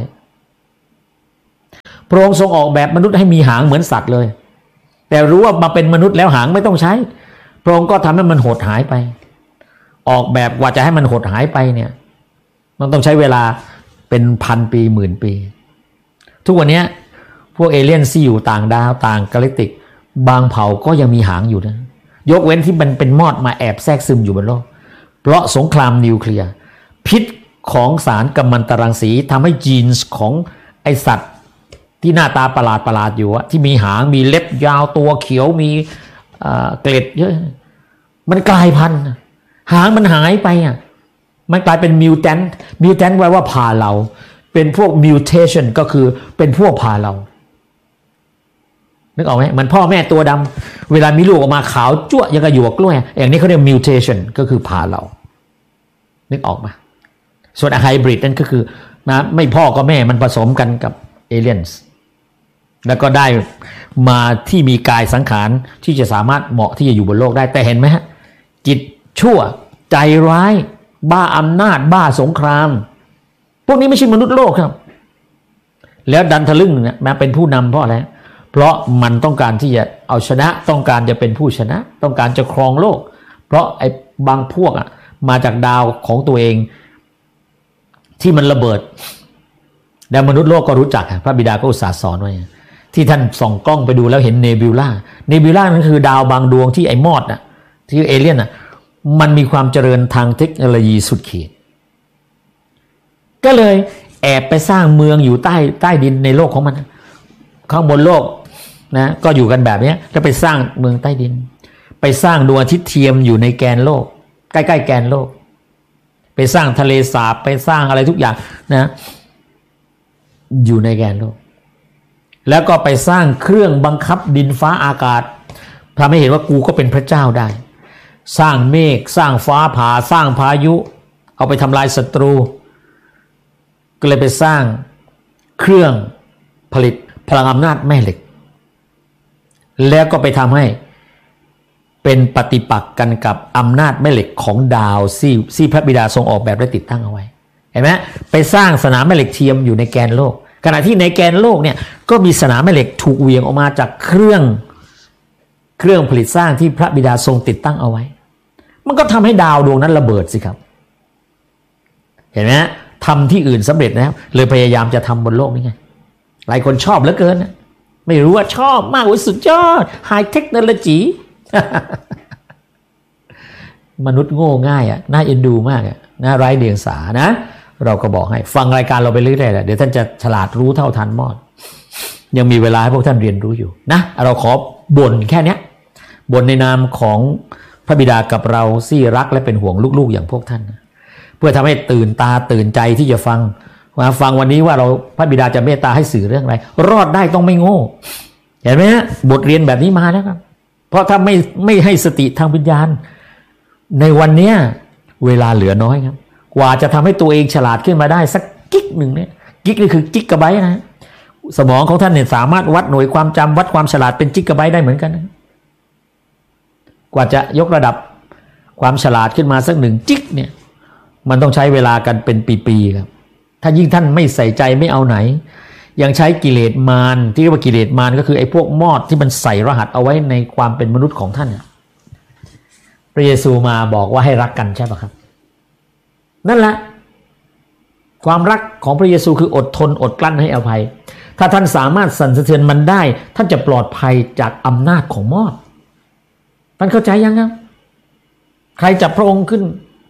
พระองค์ทรงออกแบบมนุษย์ให้มีหางเหมือนสัตว์เลยแต่รู้ว่ามาเป็นมนุษย์แล้วหางไม่ต้องใช้พระองค์ก็ทำให้มันหดหายไปออกแบบกว่าจะให้มันหดหายไปเนี่ยมันต้องใช้เวลาเป็นพันปีหมื่นปีทุกวันนี้พวกเอเลี่ยนที่อยู่ต่างดาวต่างกาแล็กติกบางเผ่าก็ยังมีหางอยู่นะยกเว้นที่มันเป็นมอดมาแอบแทรกซึมอยู่บนโลกเพราะสงครามนิวเคลียร์พิษของสารกัมมันตรังสีทำให้ยีนส์ของไอสัตว์ที่หน้าตาประหลาดประหลาดอยู่อะที่มีหางมีเล็บยาวตัวเขียวมีเกล็ดเยอะมันกลายพันธุ์หางมันหายไปอ่ะมันกลายเป็นมิวแทนต์มิวแทนต์แปลว่าผ่าเราเป็นพวกมิวเทชันก็คือเป็นพวกผ่าเรานึกออกไหมมันพ่อแม่ตัวดำเวลามีลูกออกมาขาวจั่วยังกระหยวกกล้วยอย่างนี้เขาเรียกมิวเทชันก็คือผ่าเรานึกออกมาส่วนไฮบริดนั่นก็คือนะไม่พ่อก็แม่มันผสมกันกับเอเลียนส์แล้วก็ได้มาที่มีกายสังขารที่จะสามารถเหมาะที่จะอยู่บนโลกได้แต่เห็นไหมฮะจิตชั่วใจร้ายบ้าอำนาจบ้าสงครามพวกนี้ไม่ใช่มนุษย์โลกครับแล้วดันทะลึ่งเนี่ยมาเป็นผู้นำเพราะอะไรเพราะมันต้องการที่จะเอาชนะต้องการจะเป็นผู้ชนะต้องการจะครองโลกเพราะไอ้บางพวกอ่ะมาจากดาวของตัวเองที่มันระเบิดแล้วมนุษย์โลกก็รู้จักพระบิดาก็อุตส่าห์สอนไว้ที่ท่านส่องกล้องไปดูแล้วเห็นเนบิวล่าเนบิวล่านั่นคือดาวบางดวงที่ไอ้มอดอ่ะที่เอเลี่ยนอ่ะมันมีความเจริญทางเทคโนโลยีสุดขีดก็เลยแอบไปสร้างเมืองอยู่ใต้ใต้ดินในโลกของมันข้างบนโลกนะก็อยู่กันแบบนี้แล้วไปสร้างเมืองใต้ดินไปสร้างดวงอาทิตย์เทียมอยู่ในแกนโลกใกล้ๆแกนโลกไปสร้างทะเลสาบไปสร้างอะไรทุกอย่างนะอยู่ในแกนโลกแล้วก็ไปสร้างเครื่องบังคับดินฟ้าอากาศทำให้เห็นว่ากูก็เป็นพระเจ้าได้สร้างเมฆสร้างฟ้าผ่าสร้างพายุเอาไปทำลายศัตรูก็เลยไปสร้างเครื่องผลิตพลังอำนาจแม่เหล็กแล้วก็ไปทำให้เป็นปฏิปักษ์กันกับอำนาจแม่เหล็กของดาวที่ที่พระบิดาทรงออกแบบและติดตั้งเอาไว้เห็นไหมไปสร้างสนามแม่เหล็กเทียมอยู่ในแกนโลกขณะที่ในแกนโลกเนี่ยก็มีสนามแม่เหล็กถูกเหวี่ยงออกมาจากเครื่องเครื่องผลิตสร้างที่พระบิดาทรงติดตั้งเอาไว้มันก็ทำให้ดาวดวงนั้นระเบิดสิครับเห็นไหมทำที่อื่นสำเร็จแล้วเลยพยายามจะทำบนโลกนี้ไงหลายคนชอบเหลือเกินนะไม่รู้ว่าชอบมากสุดยอดไฮเทคโนโลยี มนุษย์โง่ง่ายอ่ะน่าเอ็นดูมากอ่ะน่าไร้เดียงสานะเราก็บอกให้ฟังรายการเราไปเรื่อยๆแหละเดี๋ยวท่านจะฉลาดรู้เท่าทันมอดยังมีเวลาให้พวกท่านเรียนรู้อยู่นะเราขอบ่นแค่นี้บ่นในนามของพระบิดากับเราที่รักและเป็นห่วงลูกๆอย่างพวกท่านเพื่อทำให้ตื่นตาตื่นใจที่จะฟังมาฟังวันนี้ว่าเราพระบิดาจะเมตตาให้สื่อเรื่องอะไรรอดได้ต้องไม่โง่เห็นไหมฮะบทเรียนแบบนี้มาแล้วครับเพราะถ้าไม่ไม่ให้สติทางวิญญาณในวันนี้เวลาเหลือน้อยครับกว่าจะทำให้ตัวเองฉลาดขึ้นมาได้สักกิ๊กหนึ่งเนี่ยกิ๊กนี่คือกิ๊กกะไบต์นะสมองของท่านเนี่ยสามารถวัดหน่วยความจำวัดความฉลาดเป็นกิ๊กกะไบต์ได้เหมือนกันนะกว่าจะยกระดับความฉลาดขึ้นมาสักหนึ่งจิ๊กเนี่ยมันต้องใช้เวลากันเป็นปีๆครับถ้ายิ่งท่านไม่ใส่ใจไม่เอาไหนยังใช้กิเลสมารที่เรียกว่ากิเลสมารก็คือไอ้พวกมอดที่มันใส่รหัสเอาไว้ในความเป็นมนุษย์ของท่านพระเยซูมาบอกว่าให้รักกันใช่ป่ะครับนั่นแหละความรักของพระเยซูคืออดทนอดกลั้นให้อภัยถ้าท่านสามารถสั่นสะเทือนมันได้ท่านจะปลอดภัยจากอำนาจของมอดท่านเข้าใจยังครับใครจับพระองค์ขึ้น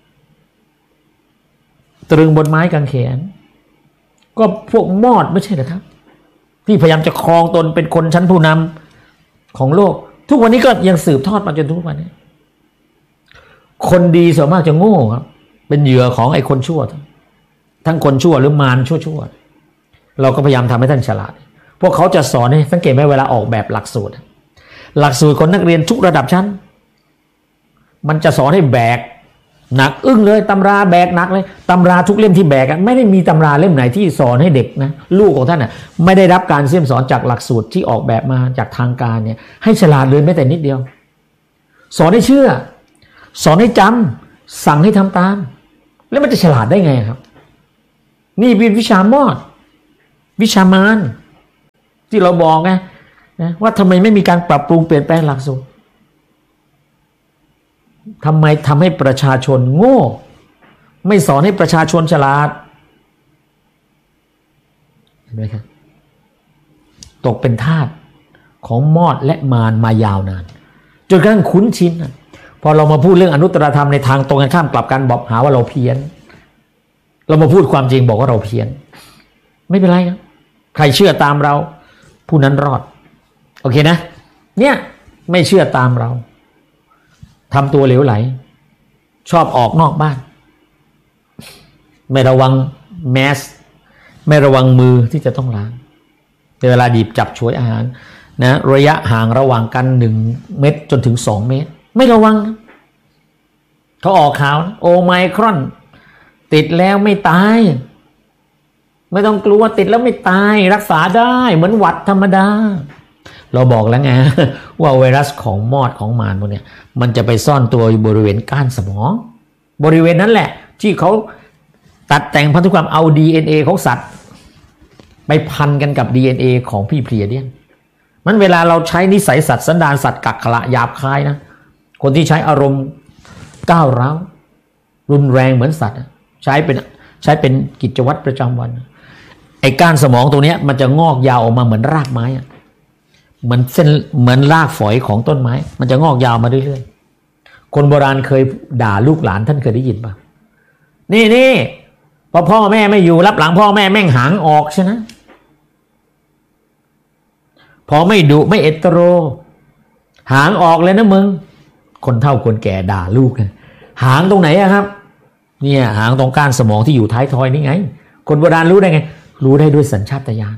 ตรึงบนไม้กางเขนก็พวกมอดไม่ใช่เหรอครับที่พยายามจะครองตนเป็นคนชั้นผู้นำของโลกทุกวันนี้ก็ยังสืบทอดมาจนทุกวันนี้คนดีส่วนมากจะโง่ครับเป็นเหยื่อของไอ้คนชั่วทั้งคนชั่วหรือมารชั่วๆเราก็พยายามทำให้ท่านฉลาดพวกเขาจะสอนให้สังเกตไหมเวลาออกแบบหลักสูตรหลักสูตรของนักเรียนทุกระดับชั้นมันจะสอนให้แบกหนักอึ้งเลยตำราแบกหนักเลยตำราทุกเล่มที่แบกไม่ได้มีตำราเล่มไหนที่สอนให้เด็กนะลูกของท่านน่ะไม่ได้รับการเสี่ยมสอนจากหลักสูตรที่ออกแบบมาจากทางการเนี่ยให้ฉลาดเลยแม้แต่นิดเดียวสอนให้เชื่อสอนให้จำสั่งให้ทำตามแล้วมันจะฉลาดได้ไงครับนี่เป็นวิชามอดวิชามารที่เราบอกไงนะว่าทำไมไม่มีการปรับปรุงเปลี่ยนแปลงหลักสูตรทำไมทำให้ประชาชนโง่ไม่สอนให้ประชาชนฉลาดเห็นไหมครับตกเป็นทาสของมอดและมารมายาวนานจนกระทั่งคุ้นชินพอเรามาพูดเรื่องอนุตตรธรรมในทางตรงกันข้ามกลับกันบอกหาว่าเราเพี้ยนเรามาพูดความจริงบอกว่าเราเพี้ยนไม่เป็นไรครับใครเชื่อตามเราผู้นั้นรอดโอเคนะเนี่ยไม่เชื่อตามเราทำตัวเหลวไหลชอบออกนอกบ้านไม่ระวังแมสไม่ระวังมือที่จะต้องล้างเวลาหยิบจับฉวยอาหารนะระยะห่างระหว่างกันหนึ่งเมตรจนถึงสองเมตรไม่ระวังเขาออกข่าวโอไมครอนติดแล้วไม่ตายไม่ต้องกลัวติดแล้วไม่ตายรักษาได้เหมือนหวัดธรรมดาเราบอกแล้วไงว่าไวรัสของมอดของมารพวกเนี้ยมันจะไปซ่อนตัวอยู่บริเวณก้านสมองบริเวณนั้นแหละที่เขาตัดแต่งพันธุกรรมเอา ดี เอ็น เอ ของสัตว์ไปพันกันกับ ดี เอ็น เอ ของพี่เพลียเดียนมันเวลาเราใช้นิสัยสัตว์สันดานสัตว์กักขระหยาบคายนะคนที่ใช้อารมณ์ก้าวร้าวรุนแรงเหมือนสัตว์ใช้เป็นใช้เป็นกิจวัตรประจำวันไอ้ก้านสมองตรงนี้มันจะงอกยาวออกมาเหมือนรากไม้เหมือนเส้นเหมือนรากฝอยของต้นไม้มันจะงอกยาวมาเรื่อยๆคนโบราณเคยด่าลูกหลานท่านเคยได้ยินป่ะนี่นี่พอพ่อแม่ไม่อยู่รับหลังพ่อแม่แม่งหางออกใช่ไหมพอไม่ดุไม่เอตโรหางออกเลยนะมึงคนเฒ่าคนแก่ด่าลูกนะหางตรงไหนอะครับเนี่ยหางตรงก้านสมองที่อยู่ท้ายทอยนี่ไงคนโบราณรู้ได้ไงรู้ได้ด้วยสัญชาตญาณ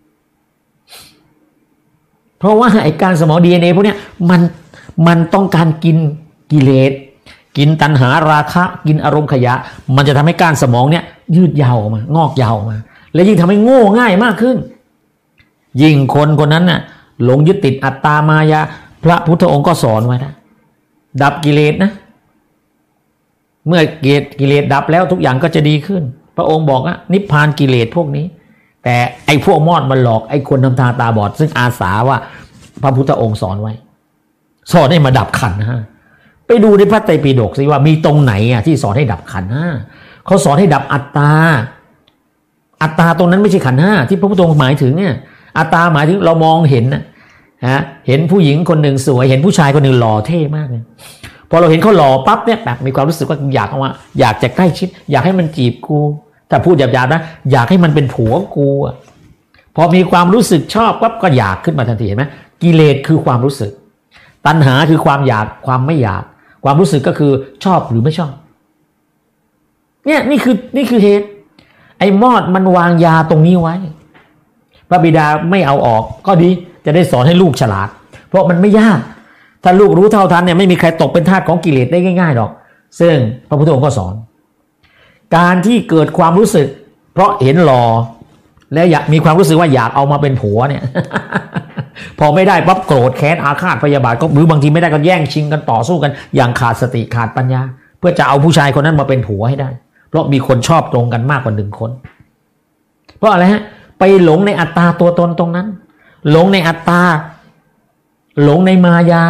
เพราะว่าไอ้ก้านสมอง ดี เอ็น เอ พวกเนี้ยมันมันต้องการกินกิเลสกินตัณหาราคะกินอารมณ์ขยะมันจะทำให้ก้านสมองเนี้ยยืดยาวออกมางอกยาวออกมาและยิ่งทำให้โง่ง่ายมากขึ้นยิ่งคนคนนั้นน่ะหลงยึดติดอัตตามายาพระพุทธองค์ก็สอนไว้นะดับกิเลสนะเมื่อกิเลสดับแล้วทุกอย่างก็จะดีขึ้นพระองค์บอกว่านิพพานกิเลสพวกนี้แต่ไอ้พวกมอดมันหลอกไอ้คนทำตาตาบอดซึ่งอาสาว่าพระพุทธองค์สอนไว้สอนให้มาดับขันธ์ห้าไปดูในพระไตรปิฎกสิว่ามีตรงไหนอ่ะที่สอนให้ดับขันธ์ห้าเขาสอนให้ดับอัตตาอัตตาตรงนั้นไม่ใช่ขันธ์ห้าที่พระพุทธองค์หมายถึงเนี่ยอัตตาหมายถึงเรามองเห็นนะฮะเห็นผู้หญิงคนหนึ่งสวยเห็นผู้ชายคนหนึ่งหล่อเท่มากเลยพอเราเห็นเขาหล่อปั๊บเนี่ยแบบมีความรู้สึกว่าอยากเอาว่าอยากจะใกล้ชิดอยากให้มันจีบกูถ้าพูดหยาบๆนะอยากให้มันเป็นผัวกูอ่ะพอมีความรู้สึกชอบปั๊บก็อยากขึ้นมาทันทีเห็นไหมกิเลสคือความรู้สึกตัณหาคือความอยากความไม่อยากความรู้สึกก็คือชอบหรือไม่ชอบเนี่ยนี่คือนี่คือเหตุไอ้มอดมันวางยาตรงนี้ไว้พระบิดาไม่เอาออกก็ดีจะได้สอนให้ลูกฉลาดเพราะมันไม่ยากถ้าลูกรู้เท่าทันเนี่ยไม่มีใครตกเป็นทาสของกิเลสได้ง่ายๆหรอกซึ่งพระพุทธองค์ก็สอนการที่เกิดความรู้สึกเพราะเห็นหล่อและอยากมีความรู้สึกว่าอยากเอามาเป็นผัวเนี่ย พอไม่ได้ปั๊บโกรธแค้นอาฆาตพยาบาทก็หรือบางทีไม่ได้ก็แย่งชิงกันต่อสู้กันอย่างขาดสติขาดปัญญาเพื่อจะเอาผู้ชายคนนั้นมาเป็นผัวให้ได้เพราะมีคนชอบตรงกันมากกว่าหนึ่งคนเพราะอะไรฮะไปหลงในอัตตาตัวตนตรงนั้นหลงในอัตตาหลงในมายา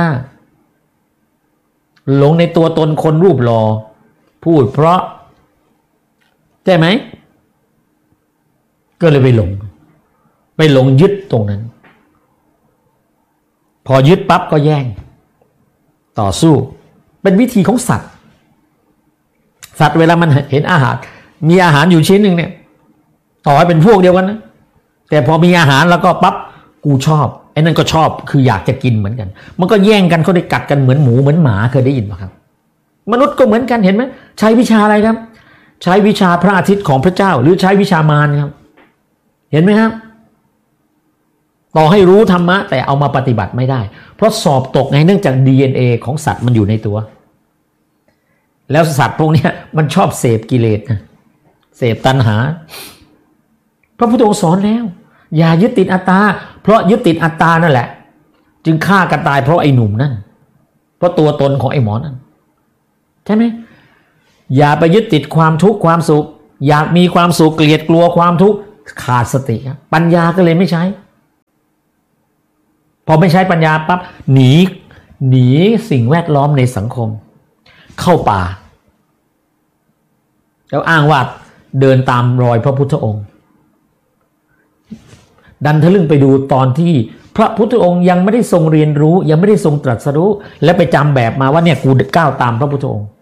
หลงในตัวตนคนรูปหล่อพูดเพราะใช่ไหมก็เลยไปหลงไปหลงยึดตรงนั้นพอยึดปั๊บก็แย่งต่อสู้เป็นวิธีของสัตว์สัตว์เวลามันเห็นอาหารมีอาหารอยู่ชิ้นหนึ่งเนี่ยต่อให้เป็นพวกเดียวกันนะแต่พอมีอาหารแล้วก็ปั๊บกูชอบไอ้นั่นก็ชอบคืออยากจะกินเหมือนกันมันก็แย่งกันเขาได้กัดกันเหมือนหมูเหมือนหมาเคยได้ยินไหมครับมนุษย์ก็เหมือนกันเห็นไหมใช้วิชาอะไรครับใช้วิชาพระอาทิตย์ของพระเจ้าหรือใช้วิชามารครับเห็นไหมครับต่อให้รู้ธรรมะแต่เอามาปฏิบัติไม่ได้เพราะสอบตกไงเนื่องจาก ดี เอ็น เอ ของสัตว์มันอยู่ในตัวแล้วสัตว์พวกนี้มันชอบเสพกิเลสนะเสพตัณหาพระพุทธองค์สอนแล้วอย่ายึดติดอัตตาเพราะยึดติดอัตตานั่นแหละจึงฆ่ากันตายเพราะไอ้หนุ่มนั่นเพราะตัวตนของไอ้หมอนั่นใช่ไหมอย่าไปยึดติดความทุกข์ความสุขอยากมีความสุขเกลียดกลัวความทุกข์ขาดสติครับปัญญาก็เลยไม่ใช้พอไม่ใช้ปัญญาปั๊บหนีหนีสิ่งแวดล้อมในสังคมเข้าป่าแล้วอ้างว่าเดินตามรอยพระพุทธองค์ดันทะลึ่งไปดูตอนที่พระพุทธองค์ยังไม่ได้ทรงเรียนรู้ยังไม่ได้ทรงตรัสรู้และไปจำแบบมาว่าเนี่ยกูก้าวตามพระพุทธองค์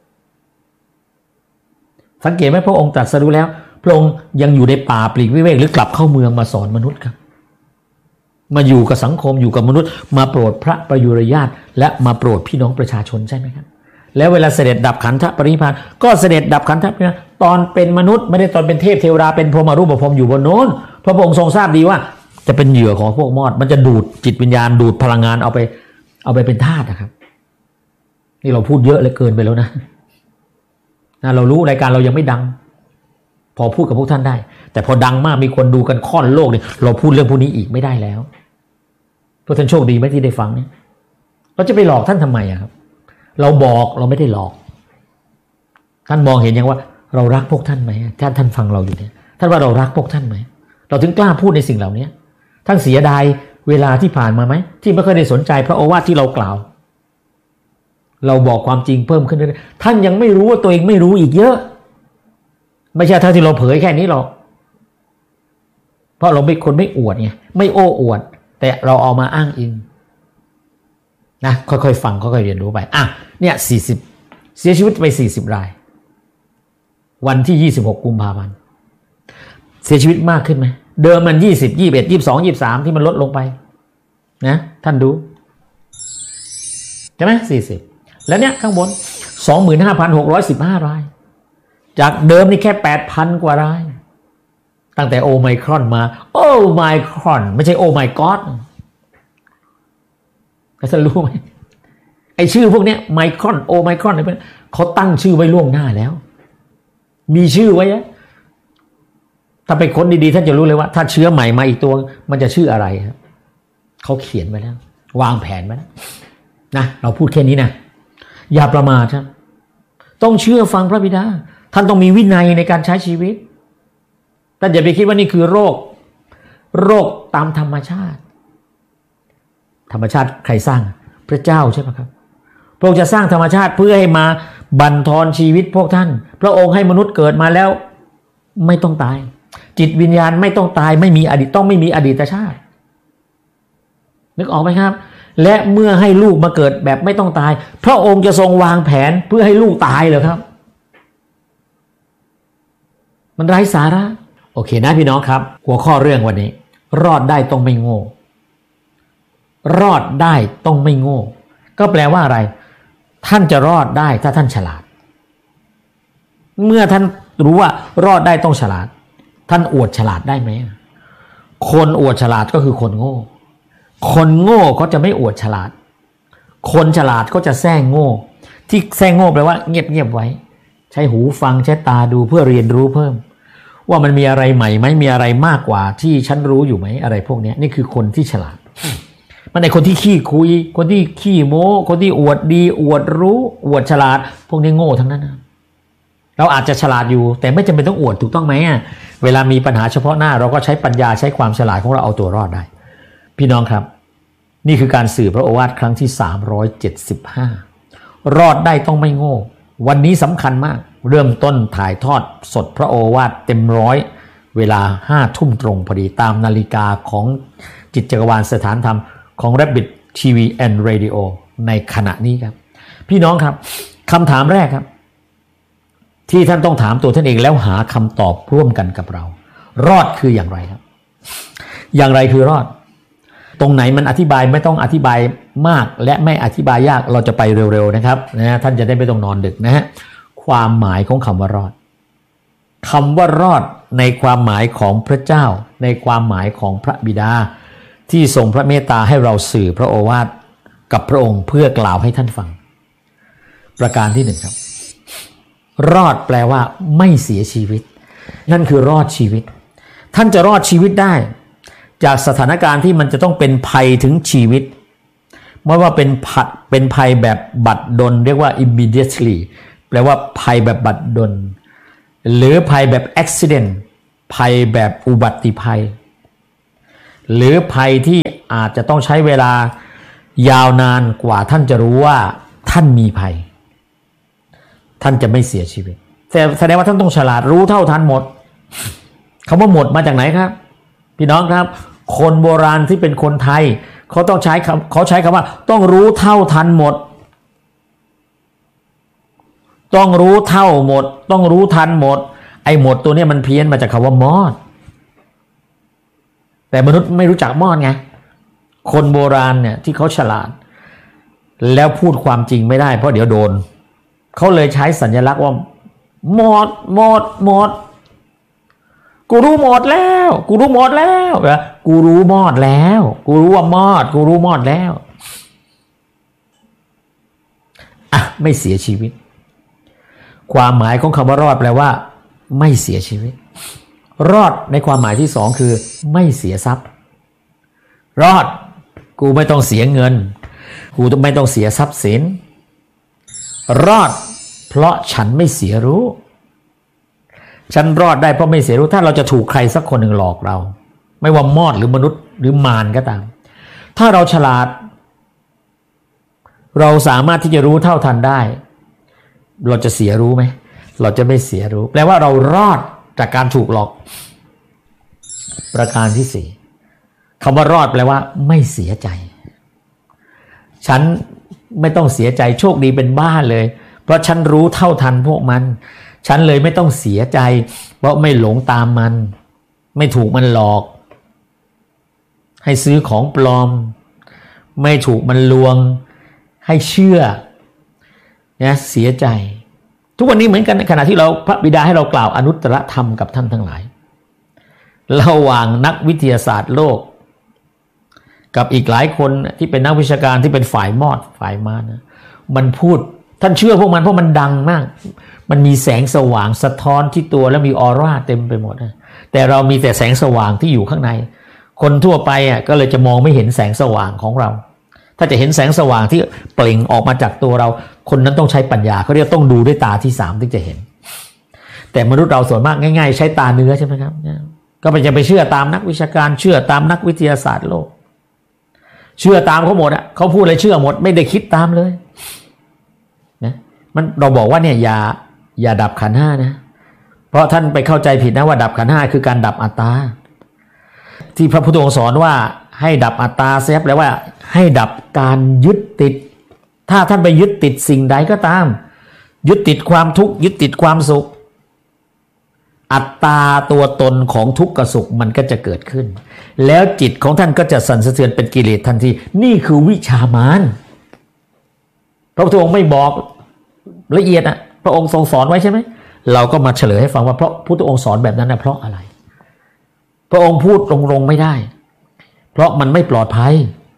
สังเกตไหมพระองค์ตรัสรู้แล้วพระองค์ยังอยู่ในป่าปลีกวิเวกหรือกลับเข้าเมืองมาสอนมนุษย์ครับมาอยู่กับสังคมอยู่กับมนุษย์มาโปรดพระประยุรญาติและมาโปรดพี่น้องประชาชนใช่ไหมครับแล้วเวลาเสด็จดับขันธปรินิพพานก็เสด็จดับขันธปรินิพพานตอนเป็นมนุษย์ไม่ได้ตอนเป็นเทพเทวดาเป็นพรหมรูปพรหมอยู่บนโน้นพระองค์ทรงทราบดีว่าจะเป็นเหยื่อของพวกมอดมันจะดูดจิตวิญญาณดูดพลังงานเอาไปเอาไปเป็นทาสนะครับนี่เราพูดเยอะเลยเกินไปแล้วนะนะเรารู้รายการเรายังไม่ดังพอพูดกับพวกท่านได้แต่พอดังมากมีคนดูกันค่อนโลกเนี่ยเราพูดเรื่องพวกนี้อีกไม่ได้แล้วพวกท่านโชคดีไหมที่ได้ฟังเนี่ยเราจะไปหลอกท่านทำไมอะครับเราบอกเราไม่ได้หลอกท่านมองเห็นยังว่าเรารักพวกท่านไหมท่านท่านฟังเราอยู่เนี่ยท่านว่าเรารักพวกท่านไหมเราถึงกล้าพูดในสิ่งเหล่านี้ท่านเสียดายเวลาที่ผ่านมาไหมที่ไม่เคยได้สนใจพระโอวาทที่เรากล่าวเราบอกความจริงเพิ่มขึ้นเรื่อยๆท่านยังไม่รู้ว่าตัวเองไม่รู้อีกเยอะไม่ใช่เท่าที่เราเผยแค่นี้หรอกเพราะเราเป็นคนไม่อวดไงไม่โอ้อวดแต่เราเอามาอ้างอิงนะค่อยๆฟังค่อยๆเรียนรู้ไปอ่ะเนี่ยสี่สิบเสียชีวิตไปสี่สิบรายวันที่ยี่สิบหกกุมภาพันธ์เสียชีวิตมากขึ้นไหมเดิมมันยี่สิบ ยี่สิบเอ็ด ยี่สิบสอง ยี่สิบสามที่มันลดลงไปนะท่านดูใช่ไหมสี่สิบแล้วเนี่ยข้างบน สองหมื่นห้าพันหกร้อยสิบห้ารายจากเดิมนี่แค่ แปดพัน กว่ารายตั้งแต่โอไมครอนมาโอไมครอนไม่ใช่โอไมก็อดท่านรู้ไหมไอชื่อพวกนี้ไมครอนโอไมครอนเนี่ยเขาตั้งชื่อไว้ล่วงหน้าแล้วมีชื่อไว้อะถ้าไปค้นดีๆท่านจะรู้เลยว่าถ้าเชื้อใหม่มาอีกตัวมันจะชื่ออะไรครับเขาเขียนไว้แล้ววางแผนไว้แล้วนะเราพูดแค่นี้นะอย่าประมาทครับต้องเชื่อฟังพระบิดาท่านต้องมีวินัยในการใช้ชีวิตท่านอย่าไปคิดว่านี่คือโรคโรคตามธรรมชาติธรรมชาติใครสร้างพระเจ้าใช่ไหมครับพระองค์จะสร้างธรรมชาติเพื่อให้มาบั่นทอนชีวิตพวกท่านพระองค์ให้มนุษย์เกิดมาแล้วไม่ต้องตายจิตวิญญาณไม่ต้องตายไม่มีอดีตต้องไม่มีอดีตชาตินึกออกไหมครับและเมื่อให้ลูกมาเกิดแบบไม่ต้องตายพระองค์จะทรงวางแผนเพื่อให้ลูกตายเหรอครับมันไร้สาระโอเคนะพี่น้องครับหัวข้อเรื่องวันนี้รอดได้ต้องไม่โง่รอดได้ต้องไม่โง่ก็แปลว่าอะไรท่านจะรอดได้ถ้าท่านฉลาดเมื่อท่านรู้ว่ารอดได้ต้องฉลาดท่านอวดฉลาดได้ไหมคนอวดฉลาดก็คือคนโง่คนโง่เขาจะไม่อวดฉลาดคนฉลาดก็จะแซงโง่ที่แซงโง่แปลว่าเงียบๆไว้ใช้หูฟังใช้ตาดูเพื่อเรียนรู้เพิ่มว่ามันมีอะไรใหม่ไหมมีอะไรมากกว่าที่ฉันรู้อยู่ไหมอะไรพวกนี้นี่คือคนที่ฉลาดมันในคนที่ขี้คุยคนที่ขี้โม้คนที่อวดดีอวดรู้อวดฉลาดพวกนี้โง่ทั้งนั้นนะเราอาจจะฉลาดอยู่แต่ไม่จำเป็นต้องอวดถูกต้องไหมอ่ะเวลามีปัญหาเฉพาะหน้าเราก็ใช้ปัญญาใช้ความฉลาดของเราเอาตัวรอดได้พี่น้องครับนี่คือการสื่อพระโอวาทครั้งที่สามร้อยเจ็ดสิบห้ารอดได้ต้องไม่โง่วันนี้สำคัญมากเริ่มต้นถ่ายทอดสดพระโอวาทเต็มร้อยเวลาห้าทุ่มตรงพอดีตามนาฬิกาของจิตจักรวาลสถานธรรมของ Rabbit ที วี and Radio ในขณะนี้ครับพี่น้องครับคำถามแรกครับที่ท่านต้องถามตัวท่านเองแล้วหาคำตอบร่วมกันกับเรารอดคืออย่างไรครับอย่างไรคือรอดตรงไหนมันอธิบายไม่ต้องอธิบายมากและไม่อธิบายยากเราจะไปเร็วๆนะครับนะท่านจะได้ไม่ต้องนอนดึกนะฮะความหมายของคำว่ารอดคำว่ารอดในความหมายของพระเจ้าในความหมายของพระบิดาที่ทรงพระเมตตาให้เราสื่อพระโอวาทกับพระองค์เพื่อกล่าวให้ท่านฟังประการที่หนึ่งครับรอดแปลว่าไม่เสียชีวิตนั่นคือรอดชีวิตท่านจะรอดชีวิตได้จากสถานการณ์ที่มันจะต้องเป็นภัยถึงชีวิตไม่ว่าเป็นผัดเป็นภัยแบบบัดดลเรียกว่า immediately แปลว่าภัยแบบบัดดลหรือภัยแบบอุบิเหตุภัยแบบอุบัติภัยหรือภัยที่อาจจะต้องใช้เวลายาวนานกว่าท่านจะรู้ว่าท่านมีภัยท่านจะไม่เสียชีวิตแต่แสดงว่าท่านต้องฉลาดรู้เท่าทันหมดคำว่าหมดมาจากไหนครับพี่น้องครับคนโบราณที่เป็นคนไทยเขาต้องใช้คำเขาใช้คำว่าต้องรู้เท่าทันหมดต้องรู้เท่าหมดต้องรู้ทันหมดไอ้หมดตัวนี้มันเพี้ยนมาจากคำว่ามอดแต่มนุษย์ไม่รู้จักมอดไงคนโบราณเนี่ยที่เขาฉลาดแล้วพูดความจริงไม่ได้เพราะเดี๋ยวโดนเขาเลยใช้สัญลักษณ์ว่าหมดหมดหมดกูรู้หมดแล้วกูรู้หมดแล้วนะกูรู้มอดแล้วกูรู้ว่ามอดกูรู้มอดแล้วอ่ะไม่เสียชีวิตความหมายของคำว่ารอดแปลว่าไม่เสียชีวิตรอดในความหมายที่สองคือไม่เสียทรัพย์รอดกูไม่ต้องเสียเงินกูไม่ต้องเสียทรัพย์สินรอดเพราะฉันไม่เสียรู้ฉันรอดได้เพราะไม่เสียรู้ถ้าเราจะถูกใครสักคนหนึ่งหลอกเราไม่ว่ามอดหรือมนุษย์หรือมารก็ตามถ้าเราฉลาดเราสามารถที่จะรู้เท่าทันได้เราจะเสียรู้ไหมเราจะไม่เสียรู้แปลว่าเรารอดจากการถูกหลอกประการที่สี่คำว่ารอดแปลว่าไม่เสียใจฉันไม่ต้องเสียใจโชคดีเป็นบ้าเลยเพราะฉันรู้เท่าทันพวกมันฉันเลยไม่ต้องเสียใจเพราะไม่หลงตามมันไม่ถูกมันหลอกให้ซื้อของปลอมไม่ถูกมันลวงให้เชื่อนะเสียใจทุกวันนี้เหมือนกันในขณะที่เราพระบิดาให้เรากล่าวอนุตตรธรรมกับท่านทั้งหลายระหว่างนักวิทยาศาสตร์โลกกับอีกหลายคนที่เป็นนักวิชาการที่เป็นฝ่ายมอดฝ่ายมานะมันพูดท่านเชื่อพวกมันเพราะมันดังมากมันมีแสงสว่างสะท้อนที่ตัวแล้วมีออร่าเต็มไปหมดนะแต่เรามีแต่แสงสว่างที่อยู่ข้างในคนทั่วไปอ่ะก็เลยจะมองไม่เห็นแสงสว่างของเราถ้าจะเห็นแสงสว่างที่เปล่งออกมาจากตัวเราคนนั้นต้องใช้ปัญญาเขาเรียกต้องดูด้วยตาที่สามถึงจะเห็นแต่มนุษย์เราส่วนมากง่ายๆใช้ตาเนื้อใช่ไหมครับก็ไปจะไปเชื่อตามนักวิชาการเชื่อตามนักวิทยาศาสตร์โลกเชื่อตามเขาหมดอ่ะเขาพูดอะไรเชื่อหมดไม่ได้คิดตามเลยนะมันเราบอกว่าเนี่ยอย่าอย่าดับขันธ์ห้านะเพราะท่านไปเข้าใจผิดนะว่าดับขันธ์ห้าคือการดับอัตตาที่พระพุทธองค์สอนว่าให้ดับอัตตาเสียแปลว่าให้ดับการยึดติดถ้าท่านไปยึดติดสิ่งใดก็ตามยึดติดความทุกข์ยึดติดความสุขอัตตาตัวตนของทุกข์กับสุขมันก็จะเกิดขึ้นแล้วจิตของท่านก็จะสั่นสะเทือนเป็นกิเลสทันทีนี่คือวิชามารพระพุทธองค์ไม่บอกละเอียดอ่ะพระองค์ทรงสอนไว้ใช่ไหมเราก็มาเฉลยให้ฟังว่าเพราะพุทธองค์สอนแบบนั้นนะเพราะอะไรพระองค์พูดตรงๆไม่ได้เพราะมันไม่ปลอดภัย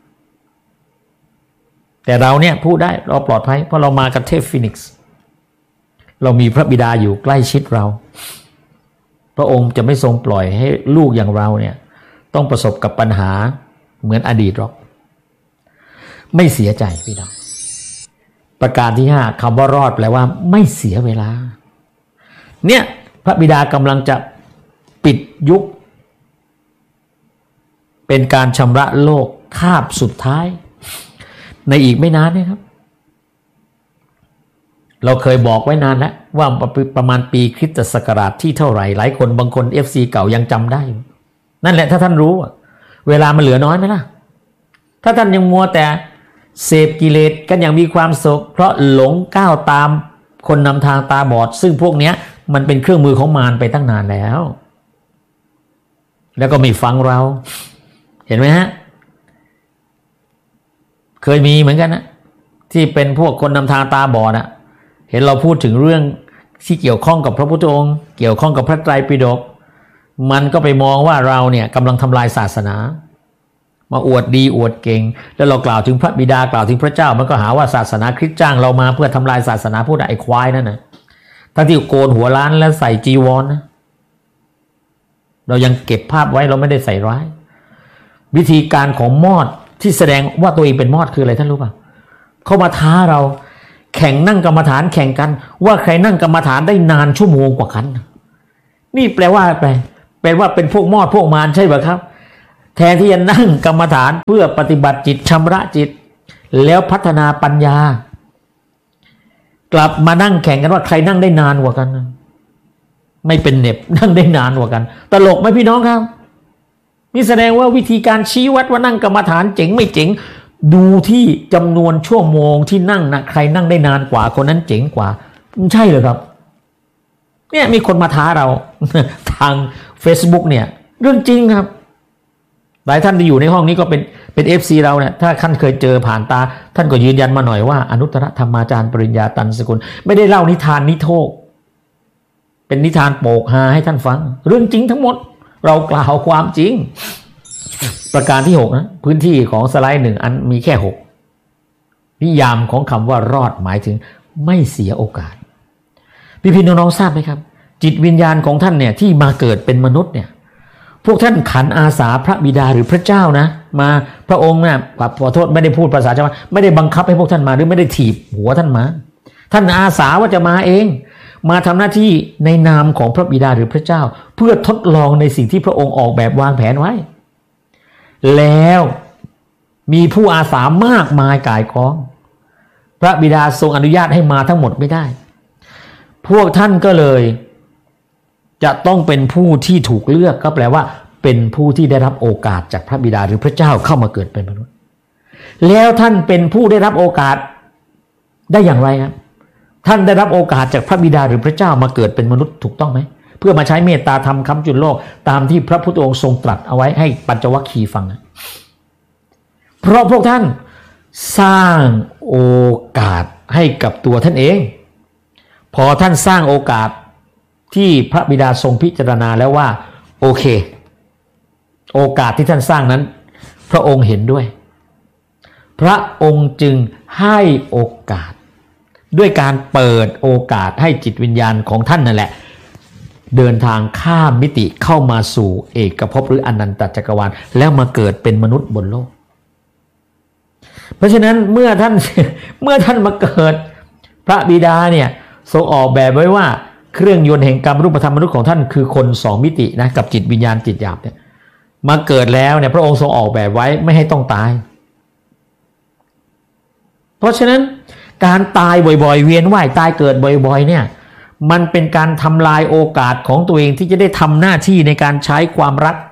แต่เราเนี่ยพูดได้เราปลอดภัยเพราะเรามากับเทพฟีนิกซ์เรามีพระบิดาอยู่ใกล้ชิดเราพระองค์จะไม่ทรงปล่อยให้ลูกอย่างเราเนี่ยต้องประสบกับปัญหาเหมือนอดีตหรอกไม่เสียใจพี่น้องประการที่ห้าคำว่ารอดแปลว่าไม่เสียเวลาเนี่ยพระบิดากำลังจะปิดยุคเป็นการชำระโลกคาบสุดท้ายในอีกไม่นานเนี่ยครับเราเคยบอกไว้นานแล้วว่าประมาณปีคริสตศักราชที่เท่าไหร่หลายคนบางคน เอฟ ซี เก่ายังจำได้นั่นแหละถ้าท่านรู้เวลามันเหลือน้อยไหมล่ะถ้าท่านยังมัวแต่เสพกิเลสกันอย่างมีความสุขเพราะหลงก้าวตามคนนำทางตาบอดซึ่งพวกเนี้ยมันเป็นเครื่องมือของมารไปตั้งนานแล้วแล้วก็ไม่ฟังเราเห็นไหมฮะเคยมีเหมือนกันนะที่เป็นพวกคนนำทางตาบอดนะเห็นเราพูดถึงเรื่องที่เกี่ยวข้องกับพระพุทธองค์เกี่ยวข้องกับพระไตรปิฎกมันก็ไปมองว่าเราเนี่ยกำลังทำลายศาสนามาอวดดีอวดเก่งแล้วเรากล่าวถึงพระบิดากล่าวถึงพระเจ้ามันก็หาว่าศาสนาคริสต์จ้างเรามาเพื่อทำลายศาสนาพูดไอ้ควายนั่นนะทั้งที่โกนหัวล้านแล้วใส่จีวร นะเรายังเก็บภาพไว้เราไม่ได้ใส่ร้ายวิธีการของมอดที่แสดงว่าตัวเองเป็นมอดคืออะไรท่านรู้ป่ะเขามาท้าเราแข่งนั่งกรรมฐานแข่งกันว่าใครนั่งกรรมฐานได้นานชั่วโมงกว่ากันนี่แปลว่าแปลแปลว่าเป็นพวกมอดพวกมารใช่ไหมครับแทนที่จะนั่งกรรมฐานเพื่อปฏิบัติจิตชำระจิตแล้วพัฒนาปัญญากลับมานั่งแข่งกันว่าใครนั่งได้นานกว่ากันไม่เป็นเน็บนั่งได้นานกว่ากันตลกไหมพี่น้องครับนี่แสดงว่าวิธีการชี้วัดว่านั่งกรรมฐานเจ๋งไม่เจ๋งดูที่จำนวนชั่วโมงที่นั่งนะใครนั่งได้นานกว่าคนนั้นเจ๋งกว่าใช่เลยครับเนี่ยมีคนมาท้าเราทาง Facebook เนี่ยเรื่องจริงครับหลายท่านที่อยู่ในห้องนี้ก็เป็นเป็น เอฟ ซี เราเนี่ยถ้าท่านเคยเจอผ่านตาท่านก็ยืนยันมาหน่อยว่าอนุตตรธรรมาจารย์ปริญญาตันสกุลไม่ได้เล่านิทานนิโทษเป็นนิทานโปกฮาให้ท่านฟังเรื่องจริงทั้งหมดเรากล่าวความจริงประการที่หกนะพื้นที่ของสไลด์หนึ่งอันมีแค่หกนิยามของคำว่ารอดหมายถึงไม่เสียโอกาสพี่พี่น้องๆทราบไหมครับจิตวิญญาณของท่านเนี่ยที่มาเกิดเป็นมนุษย์เนี่ยพวกท่านขันอาสาพระบิดาหรือพระเจ้านะมาพระองค์เนี่ยขอโทษไม่ได้พูดภาษาชาวบ้านไม่ได้บังคับให้พวกท่านมาหรือไม่ได้ถีบหัวท่านมาท่านอาสาว่าจะมาเองมาทำหน้าที่ในนามของพระบิดาหรือพระเจ้าเพื่อทดลองในสิ่งที่พระองค์ออกแบบวางแผนไว้แล้วมีผู้อาสามากมายก่ายกองพระบิดาทรงอนุญาตให้มาทั้งหมดไม่ได้พวกท่านก็เลยจะต้องเป็นผู้ที่ถูกเลือกก็แปลว่าเป็นผู้ที่ได้รับโอกาสจากพระบิดาหรือพระเจ้าเข้ามาเกิดเป็นมนุษย์แล้วท่านเป็นผู้ได้รับโอกาสได้อย่างไรครับท่านได้รับโอกาสจากพระบิดาหรือพระเจ้ามาเกิดเป็นมนุษย์ถูกต้องไหมเพื่อมาใช้เมตตาธรรมค้ำจุนโลกตามที่พระพุทธองค์ทรงตรัสเอาไว้ให้ปัญจวัคคีย์ฟังเพราะพวกท่านสร้างโอกาสให้กับตัวท่านเองพอท่านสร้างโอกาสที่พระบิดาทรงพิจารณาแล้วว่าโอเคโอกาสที่ท่านสร้างนั้นพระองค์เห็นด้วยพระองค์จึงให้โอกาสด้วยการเปิดโอกาสให้จิตวิญญาณของท่านนั่นแหละเดินทางข้ามมิติเข้ามาสู่เอกภพหรืออนันตจักรวาลแล้วมาเกิดเป็นมนุษย์บนโลกเพราะฉะนั้นเมื่อท่านเมื่อท่านมาเกิดพระบิดาเนี่ยทรงออกแบบไว้ว่าเครื่องยนต์แห่งกรรมรูปธรรมมนุษย์ของท่านคือคนสองมิตินะกับจิตวิญญาณจิตหยาบเนี่ยมาเกิดแล้วเนี่ยพระองค์ทรงออกแบบไว้ไม่ให้ต้องตายเพราะฉะนั้นการตายบ่อยๆเวียนว่ายตายเกิดบ่อยๆเนี่ยมันเป็นการทำลายโอกาสของตัวเองที่จะได้ทำหน้าที่ในการใช้ความรัก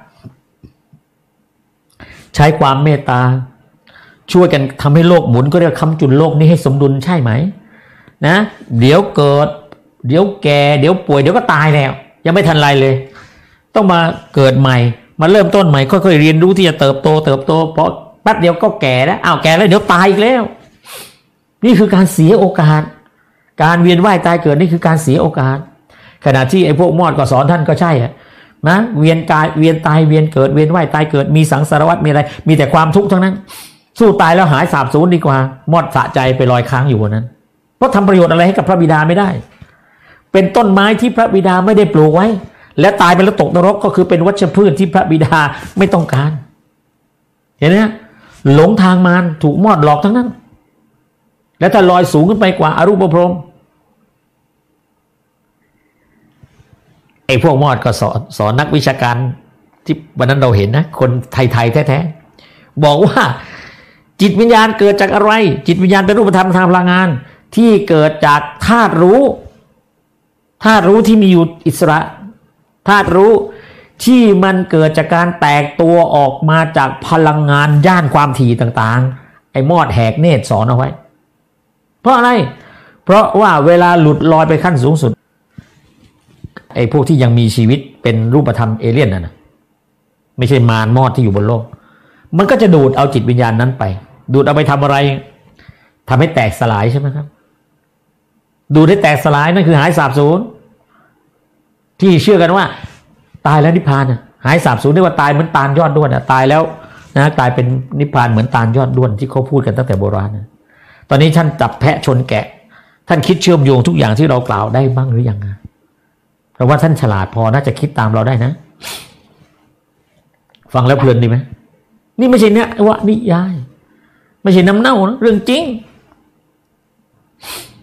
ใช้ความเมตตาช่วยกันทำให้โลกหมุนก็เรียกค้ำจุนโลกนี้ให้สมดุลใช่ไหมนะเดี๋ยวเกิดเดี๋ยวแก่เดี๋ยวป่วยเดี๋ยวก็ตายแล้วยังไม่ทันไรเลยต้องมาเกิดใหม่มาเริ่มต้นใหม่ค่อยๆเรียนรู้ที่จะเติบโตเติบโตเพราะแป๊บเดียวก็แก่แล้วอ้าวแก่แล้วเดี๋ยวตายอีกแล้วนี่คือการเสียโอกาสการเวียนว่ายตายเกิดนี่คือการเสียโอกาสขณะที่ไอ้พวกมอดก็สอนท่านก็ใช่อะนะเวียนกายเวียนตายเวียนเกิดเวียนว่ายตายเกิดมีสังสารวัฏมีอะไรมีแต่ความทุกข์ทั้งนั้นสู้ตายแล้วหายสาบสูญดีกว่ามอดสะใจไปลอยค้างอยู่บนนั้นเพราะทำประโยชน์อะไรให้กับพระบิดาไม่ได้เป็นต้นไม้ที่พระบิดาไม่ได้ปลูกไว้และตายไปแล้วตกนรกก็คือเป็นวัชพืชที่พระบิดาไม่ต้องการเห็นไหมหลงทางมารถูกมอดหลอกทั้งนั้นและถ้าลอยสูงขึ้นไปกว่าอรูปพรหมไอ้พวกมอดก็สอนสอนนักวิชาการที่วันนั้นเราเห็นนะคนไทยๆแท้ๆบอกว่าจิตวิญญาณเกิดจากอะไรจิตวิญญาณเป็นรูปธรรมทางพลังงานที่เกิดจากธาตุรู้ธาตุรู้ที่มีอยู่อิสระธาตุรู้ที่มันเกิดจากการแตกตัวออกมาจากพลังงานย่านความถี่ต่างๆไอ้มอดแหกเนตรสอนเอาไว้เพราะอะไรเพราะว่าเวลาหลุดลอยไปขั้นสูงสุดไอ้พวกที่ยังมีชีวิตเป็นรูปธรรมเอเลี่ยนน่ะนะไม่ใช่มารมอดที่อยู่บนโลกมันก็จะดูดเอาจิตวิญญาณนั้นไปดูดเอาไปทำอะไรทำให้แตกสลายใช่ไหมครับดูดให้แตกสลายนั่นคือหายสาบสูญที่เชื่อกันว่าตายแล้วนิพพานหายสาบสูญได้ว่าตายเหมือนตาลยอดด้วนนะตายแล้วนะกลายเป็นนิพพานเหมือนตาลยอดด้วนที่เขาพูดกันตั้งแต่โบราณนะตอนนี้ท่านจับแพะชนแกะท่านคิดเชื่อมโยงทุกอย่างที่เรากล่าวได้บ้างหรือยังนะเพราะว่าท่านฉลาดพอน่าจะคิดตามเราได้นะฟังแล้วเพลินดีไหมนี่ไม่ใช่เนี่ยว่านิยายไม่ใช่น้ำเน่านะเรื่องจริง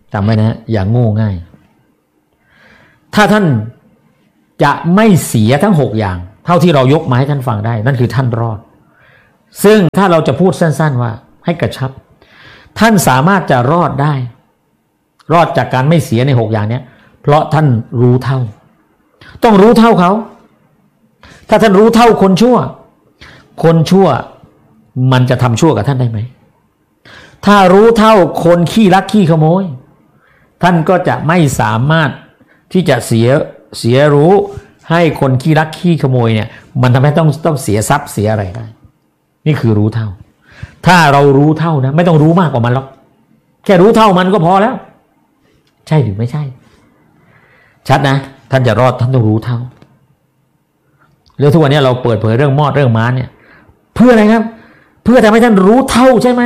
จำไว้นะอย่างโง่ง่ายถ้าท่านจะไม่เสียทั้งหกอย่างเท่าที่เรายกมาให้ท่านฟังได้นั่นคือท่านรอดซึ่งถ้าเราจะพูดสั้นๆว่าให้กระชับท่านสามารถจะรอดได้รอดจากการไม่เสียในหกอย่างนี้เพราะท่านรู้เท่าต้องรู้เท่าเขาถ้าท่านรู้เท่าคนชั่วคนชั่วมันจะทำชั่วกับท่านได้ไหมถ้ารู้เท่าคนขี้ลักขี้ขโมยท่านก็จะไม่สามารถที่จะเสียเสียรู้ให้คนขี้ลักขี้ขโมยเนี่ยมันทำให้ต้องต้องเสียทรัพย์เสียอะไรได้นี่คือรู้เท่าถ้าเรารู้เท่านะไม่ต้องรู้มากกว่ามันหรอกแค่รู้เท่ามันก็พอแล้วใช่หรือไม่ใช่ชัดนะท่านจะรอดท่านต้องรู้เท่าเรื่องทุกวันนี้เราเปิดเผยเรื่องมอดเรื่องม้าเนี่ยเพื่ออะไรครับเพื่อทำให้ท่านรู้เท่าใช่ไหม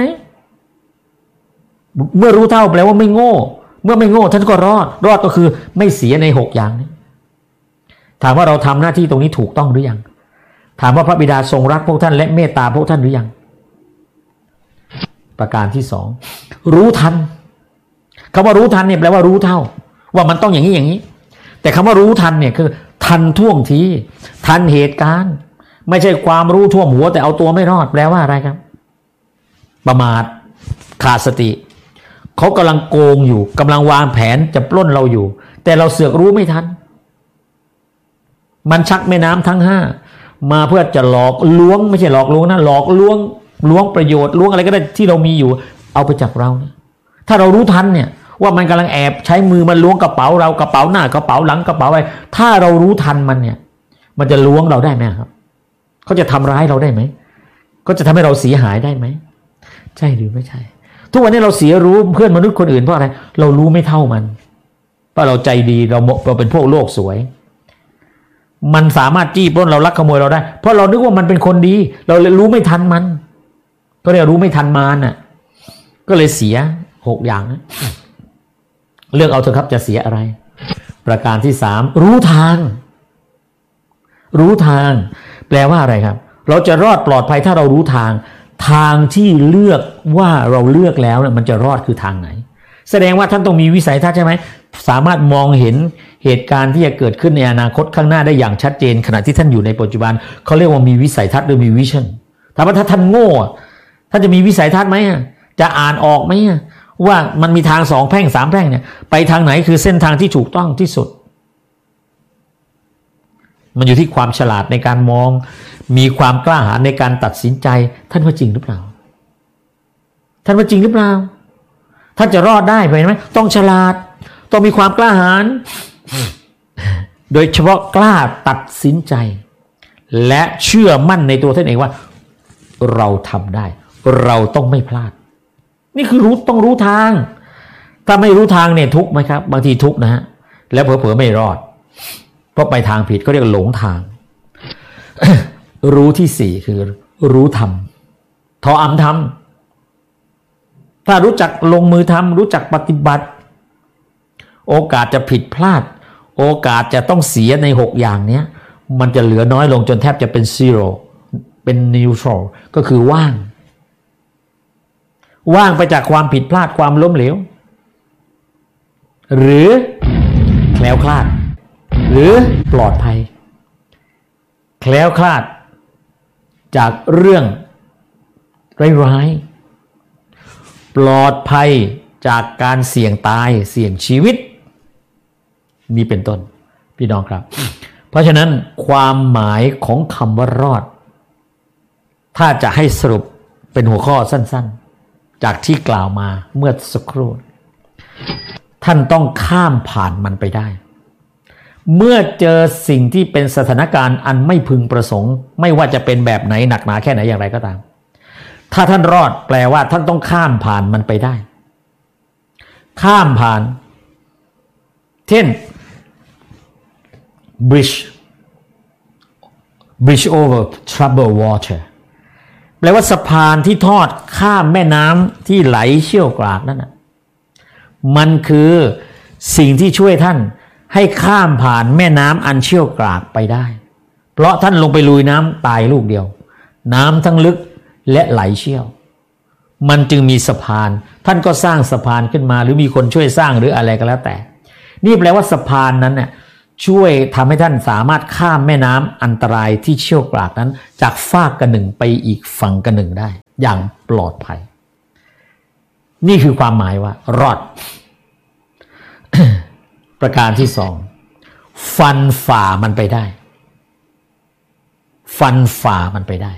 เมื่อรู้เท่าแปลว่าไม่โง่เมื่อไม่โง่ท่านก็รอดรอดก็คือไม่เสียในหกอย่างนี้ถามว่าเราทำหน้าที่ตรงนี้ถูกต้องหรือยังถามว่าพระบิดาทรงรักพวกท่านและเมตตาพวกท่านหรือยังประการที่สองรู้ทันคำว่ารู้ทันเนี่ยแปลว่ารู้เท่าว่ามันต้องอย่างนี้อย่างนี้แต่คำว่ารู้ทันเนี่ยคือทันท่วงทีทันเหตุการณ์ไม่ใช่ความรู้ท่วมหัวแต่เอาตัวไม่รอดแปลว่าอะไรครับประมาทขาดสติเขากำลังโกงอยู่กำลังวางแผนจะปล้นเราอยู่แต่เราเสือกรู้ไม่ทันมันชักแม่น้ำทั้งห้ามาเพื่อจะหลอกล้วงไม่ใช่หลอกลวงนะหลอกล้วงล้วงประโยชน์ล้วงอะไรก็ได้ที่เรามีอยู่เอาไปจากเราเนี่ยถ้าเรารู้ทันเนี่ยว่ามันกำลังแอบใช้มือมันล้วงกระเป๋าเรากระเป๋าหน้ากระเป๋าหลังกระเป๋าอะไรถ้าเรารู้ทันมันเนี่ยมันจะล้วงเราได้ไหมครับเขาจะทำร้ายเราได้ไหมก็จะทำให้เราเสียหายได้ไหมใช่หรือไม่ใช่ทุกวันนี้เราเสียรู้เพื่อนมนุษย์คนอื่นเพราะอะไรเรารู้ไม่เท่ามันเพราะเราใจดีเราเราเป็นพวกโลกสวยมันสามารถจี้ปล้นเราลักขโมยเราได้เพราะเรานึกว่ามันเป็นคนดีเราเลยรู้ไม่ทันมันก็เรียกรู้ไม่ทันมารน่ะก็เลยเสียหกอย่างนะเลือกเอาเถอะครับจะเสียอะไรประการที่สามรู้ทางรู้ทางแปลว่าอะไรครับเราจะรอดปลอดภัยถ้าเรารู้ทางทางที่เลือกว่าเราเลือกแล้วเนี่ยมันจะรอดคือทางไหนแสดงว่าท่านต้องมีวิสัยทัศน์ใช่ไหมสามารถมองเห็นเหตุการณ์ที่จะเกิดขึ้นในอนาคตข้างหน้าได้อย่างชัดเจนขณะที่ท่านอยู่ในปัจจุบันเขาเรียกว่ามีวิสัยทัศน์หรือมีวิชั่นถามว่าถ้าท่านโง่ท่านจะมีวิสัยทัศน์ไหมจะอ่านออกไหมว่ามันมีทางสองแพร่งสามแพร่งเนี่ยไปทางไหนคือเส้นทางที่ถูกต้องที่สุดมันอยู่ที่ความฉลาดในการมองมีความกล้าหาญในการตัดสินใจท่านว่าจริงหรือเปล่าท่านว่าจริงหรือเปล่าท่านจะรอดได้ไหมต้องฉลาดต้องมีความกล้าหาญโดยเฉพาะกล้าตัดสินใจและเชื่อมั่นในตัวท่านเองว่าเราทำได้เราต้องไม่พลาดนี่คือรู้ต้องรู้ทางถ้าไม่รู้ทางเนี่ยทุกข์ไหมครับบางทีทุกข์นะฮะแล้วเผลอๆไม่รอดเพราะไปทางผิดก็เรียกหลงทาง รู้ที่สี่คือรู้ธรรมทออำธรรมถ้ารู้จักลงมือทำรู้จักปฏิบัติโอกาสจะผิดพลาดโอกาสจะต้องเสียในหกอย่างนี้มันจะเหลือน้อยลงจนแทบจะเป็นซีโร่เป็นนิวทรัลก็คือว่างว่างไปจากความผิดพลาดความล้มเหลวหรือแคล้วคลาดหรือปลอดภัยแคล้วคลาดจากเรื่องร้ายๆปลอดภัยจากการเสี่ยงตายเสี่ยงชีวิตนี่เป็นต้นพี่น้องครับเพราะฉะนั้นความหมายของคำว่ารอดถ้าจะให้สรุปเป็นหัวข้อสั้นๆจากที่กล่าวมาเมื่อสักครู่ท่านต้องข้ามผ่านมันไปได้เมื่อเจอสิ่งที่เป็นสถานการณ์อันไม่พึงประสงค์ไม่ว่าจะเป็นแบบไหนหนักหนาแค่ไหนอย่างไรก็ตามถ้าท่านรอดแปลว่าท่านต้องข้ามผ่านมันไปได้ข้ามผ่านเช่น bridge bridge over troubled water แปลว่าสะพานที่ทอดข้ามแม่น้ำที่ไหลเชี่ยวกรากนั่นนะมันคือสิ่งที่ช่วยท่านให้ข้ามผ่านแม่น้ำอันเชี่ยวกรากไปได้เพราะท่านลงไปลุยน้ำตายลูกเดียวน้ำทั้งลึกและไหลเชี่ยวมันจึงมีสะพานท่านก็สร้างสะพานขึ้นมาหรือมีคนช่วยสร้างหรืออะไรก็แล้วแต่นี่แปลว่าสะพานนั้นเนี่ยช่วยทำให้ท่านสามารถข้ามแม่น้ำอันตรายที่เชี่ยวกรากนั้นจากฟากกันหนึ่งไปอีกฝั่งกันหนึ่งได้อย่างปลอดภัยนี่คือความหมายว่ารอด ประการที่สองฟันฝ่ามันไปได้ฟันฝ่ามันไปได้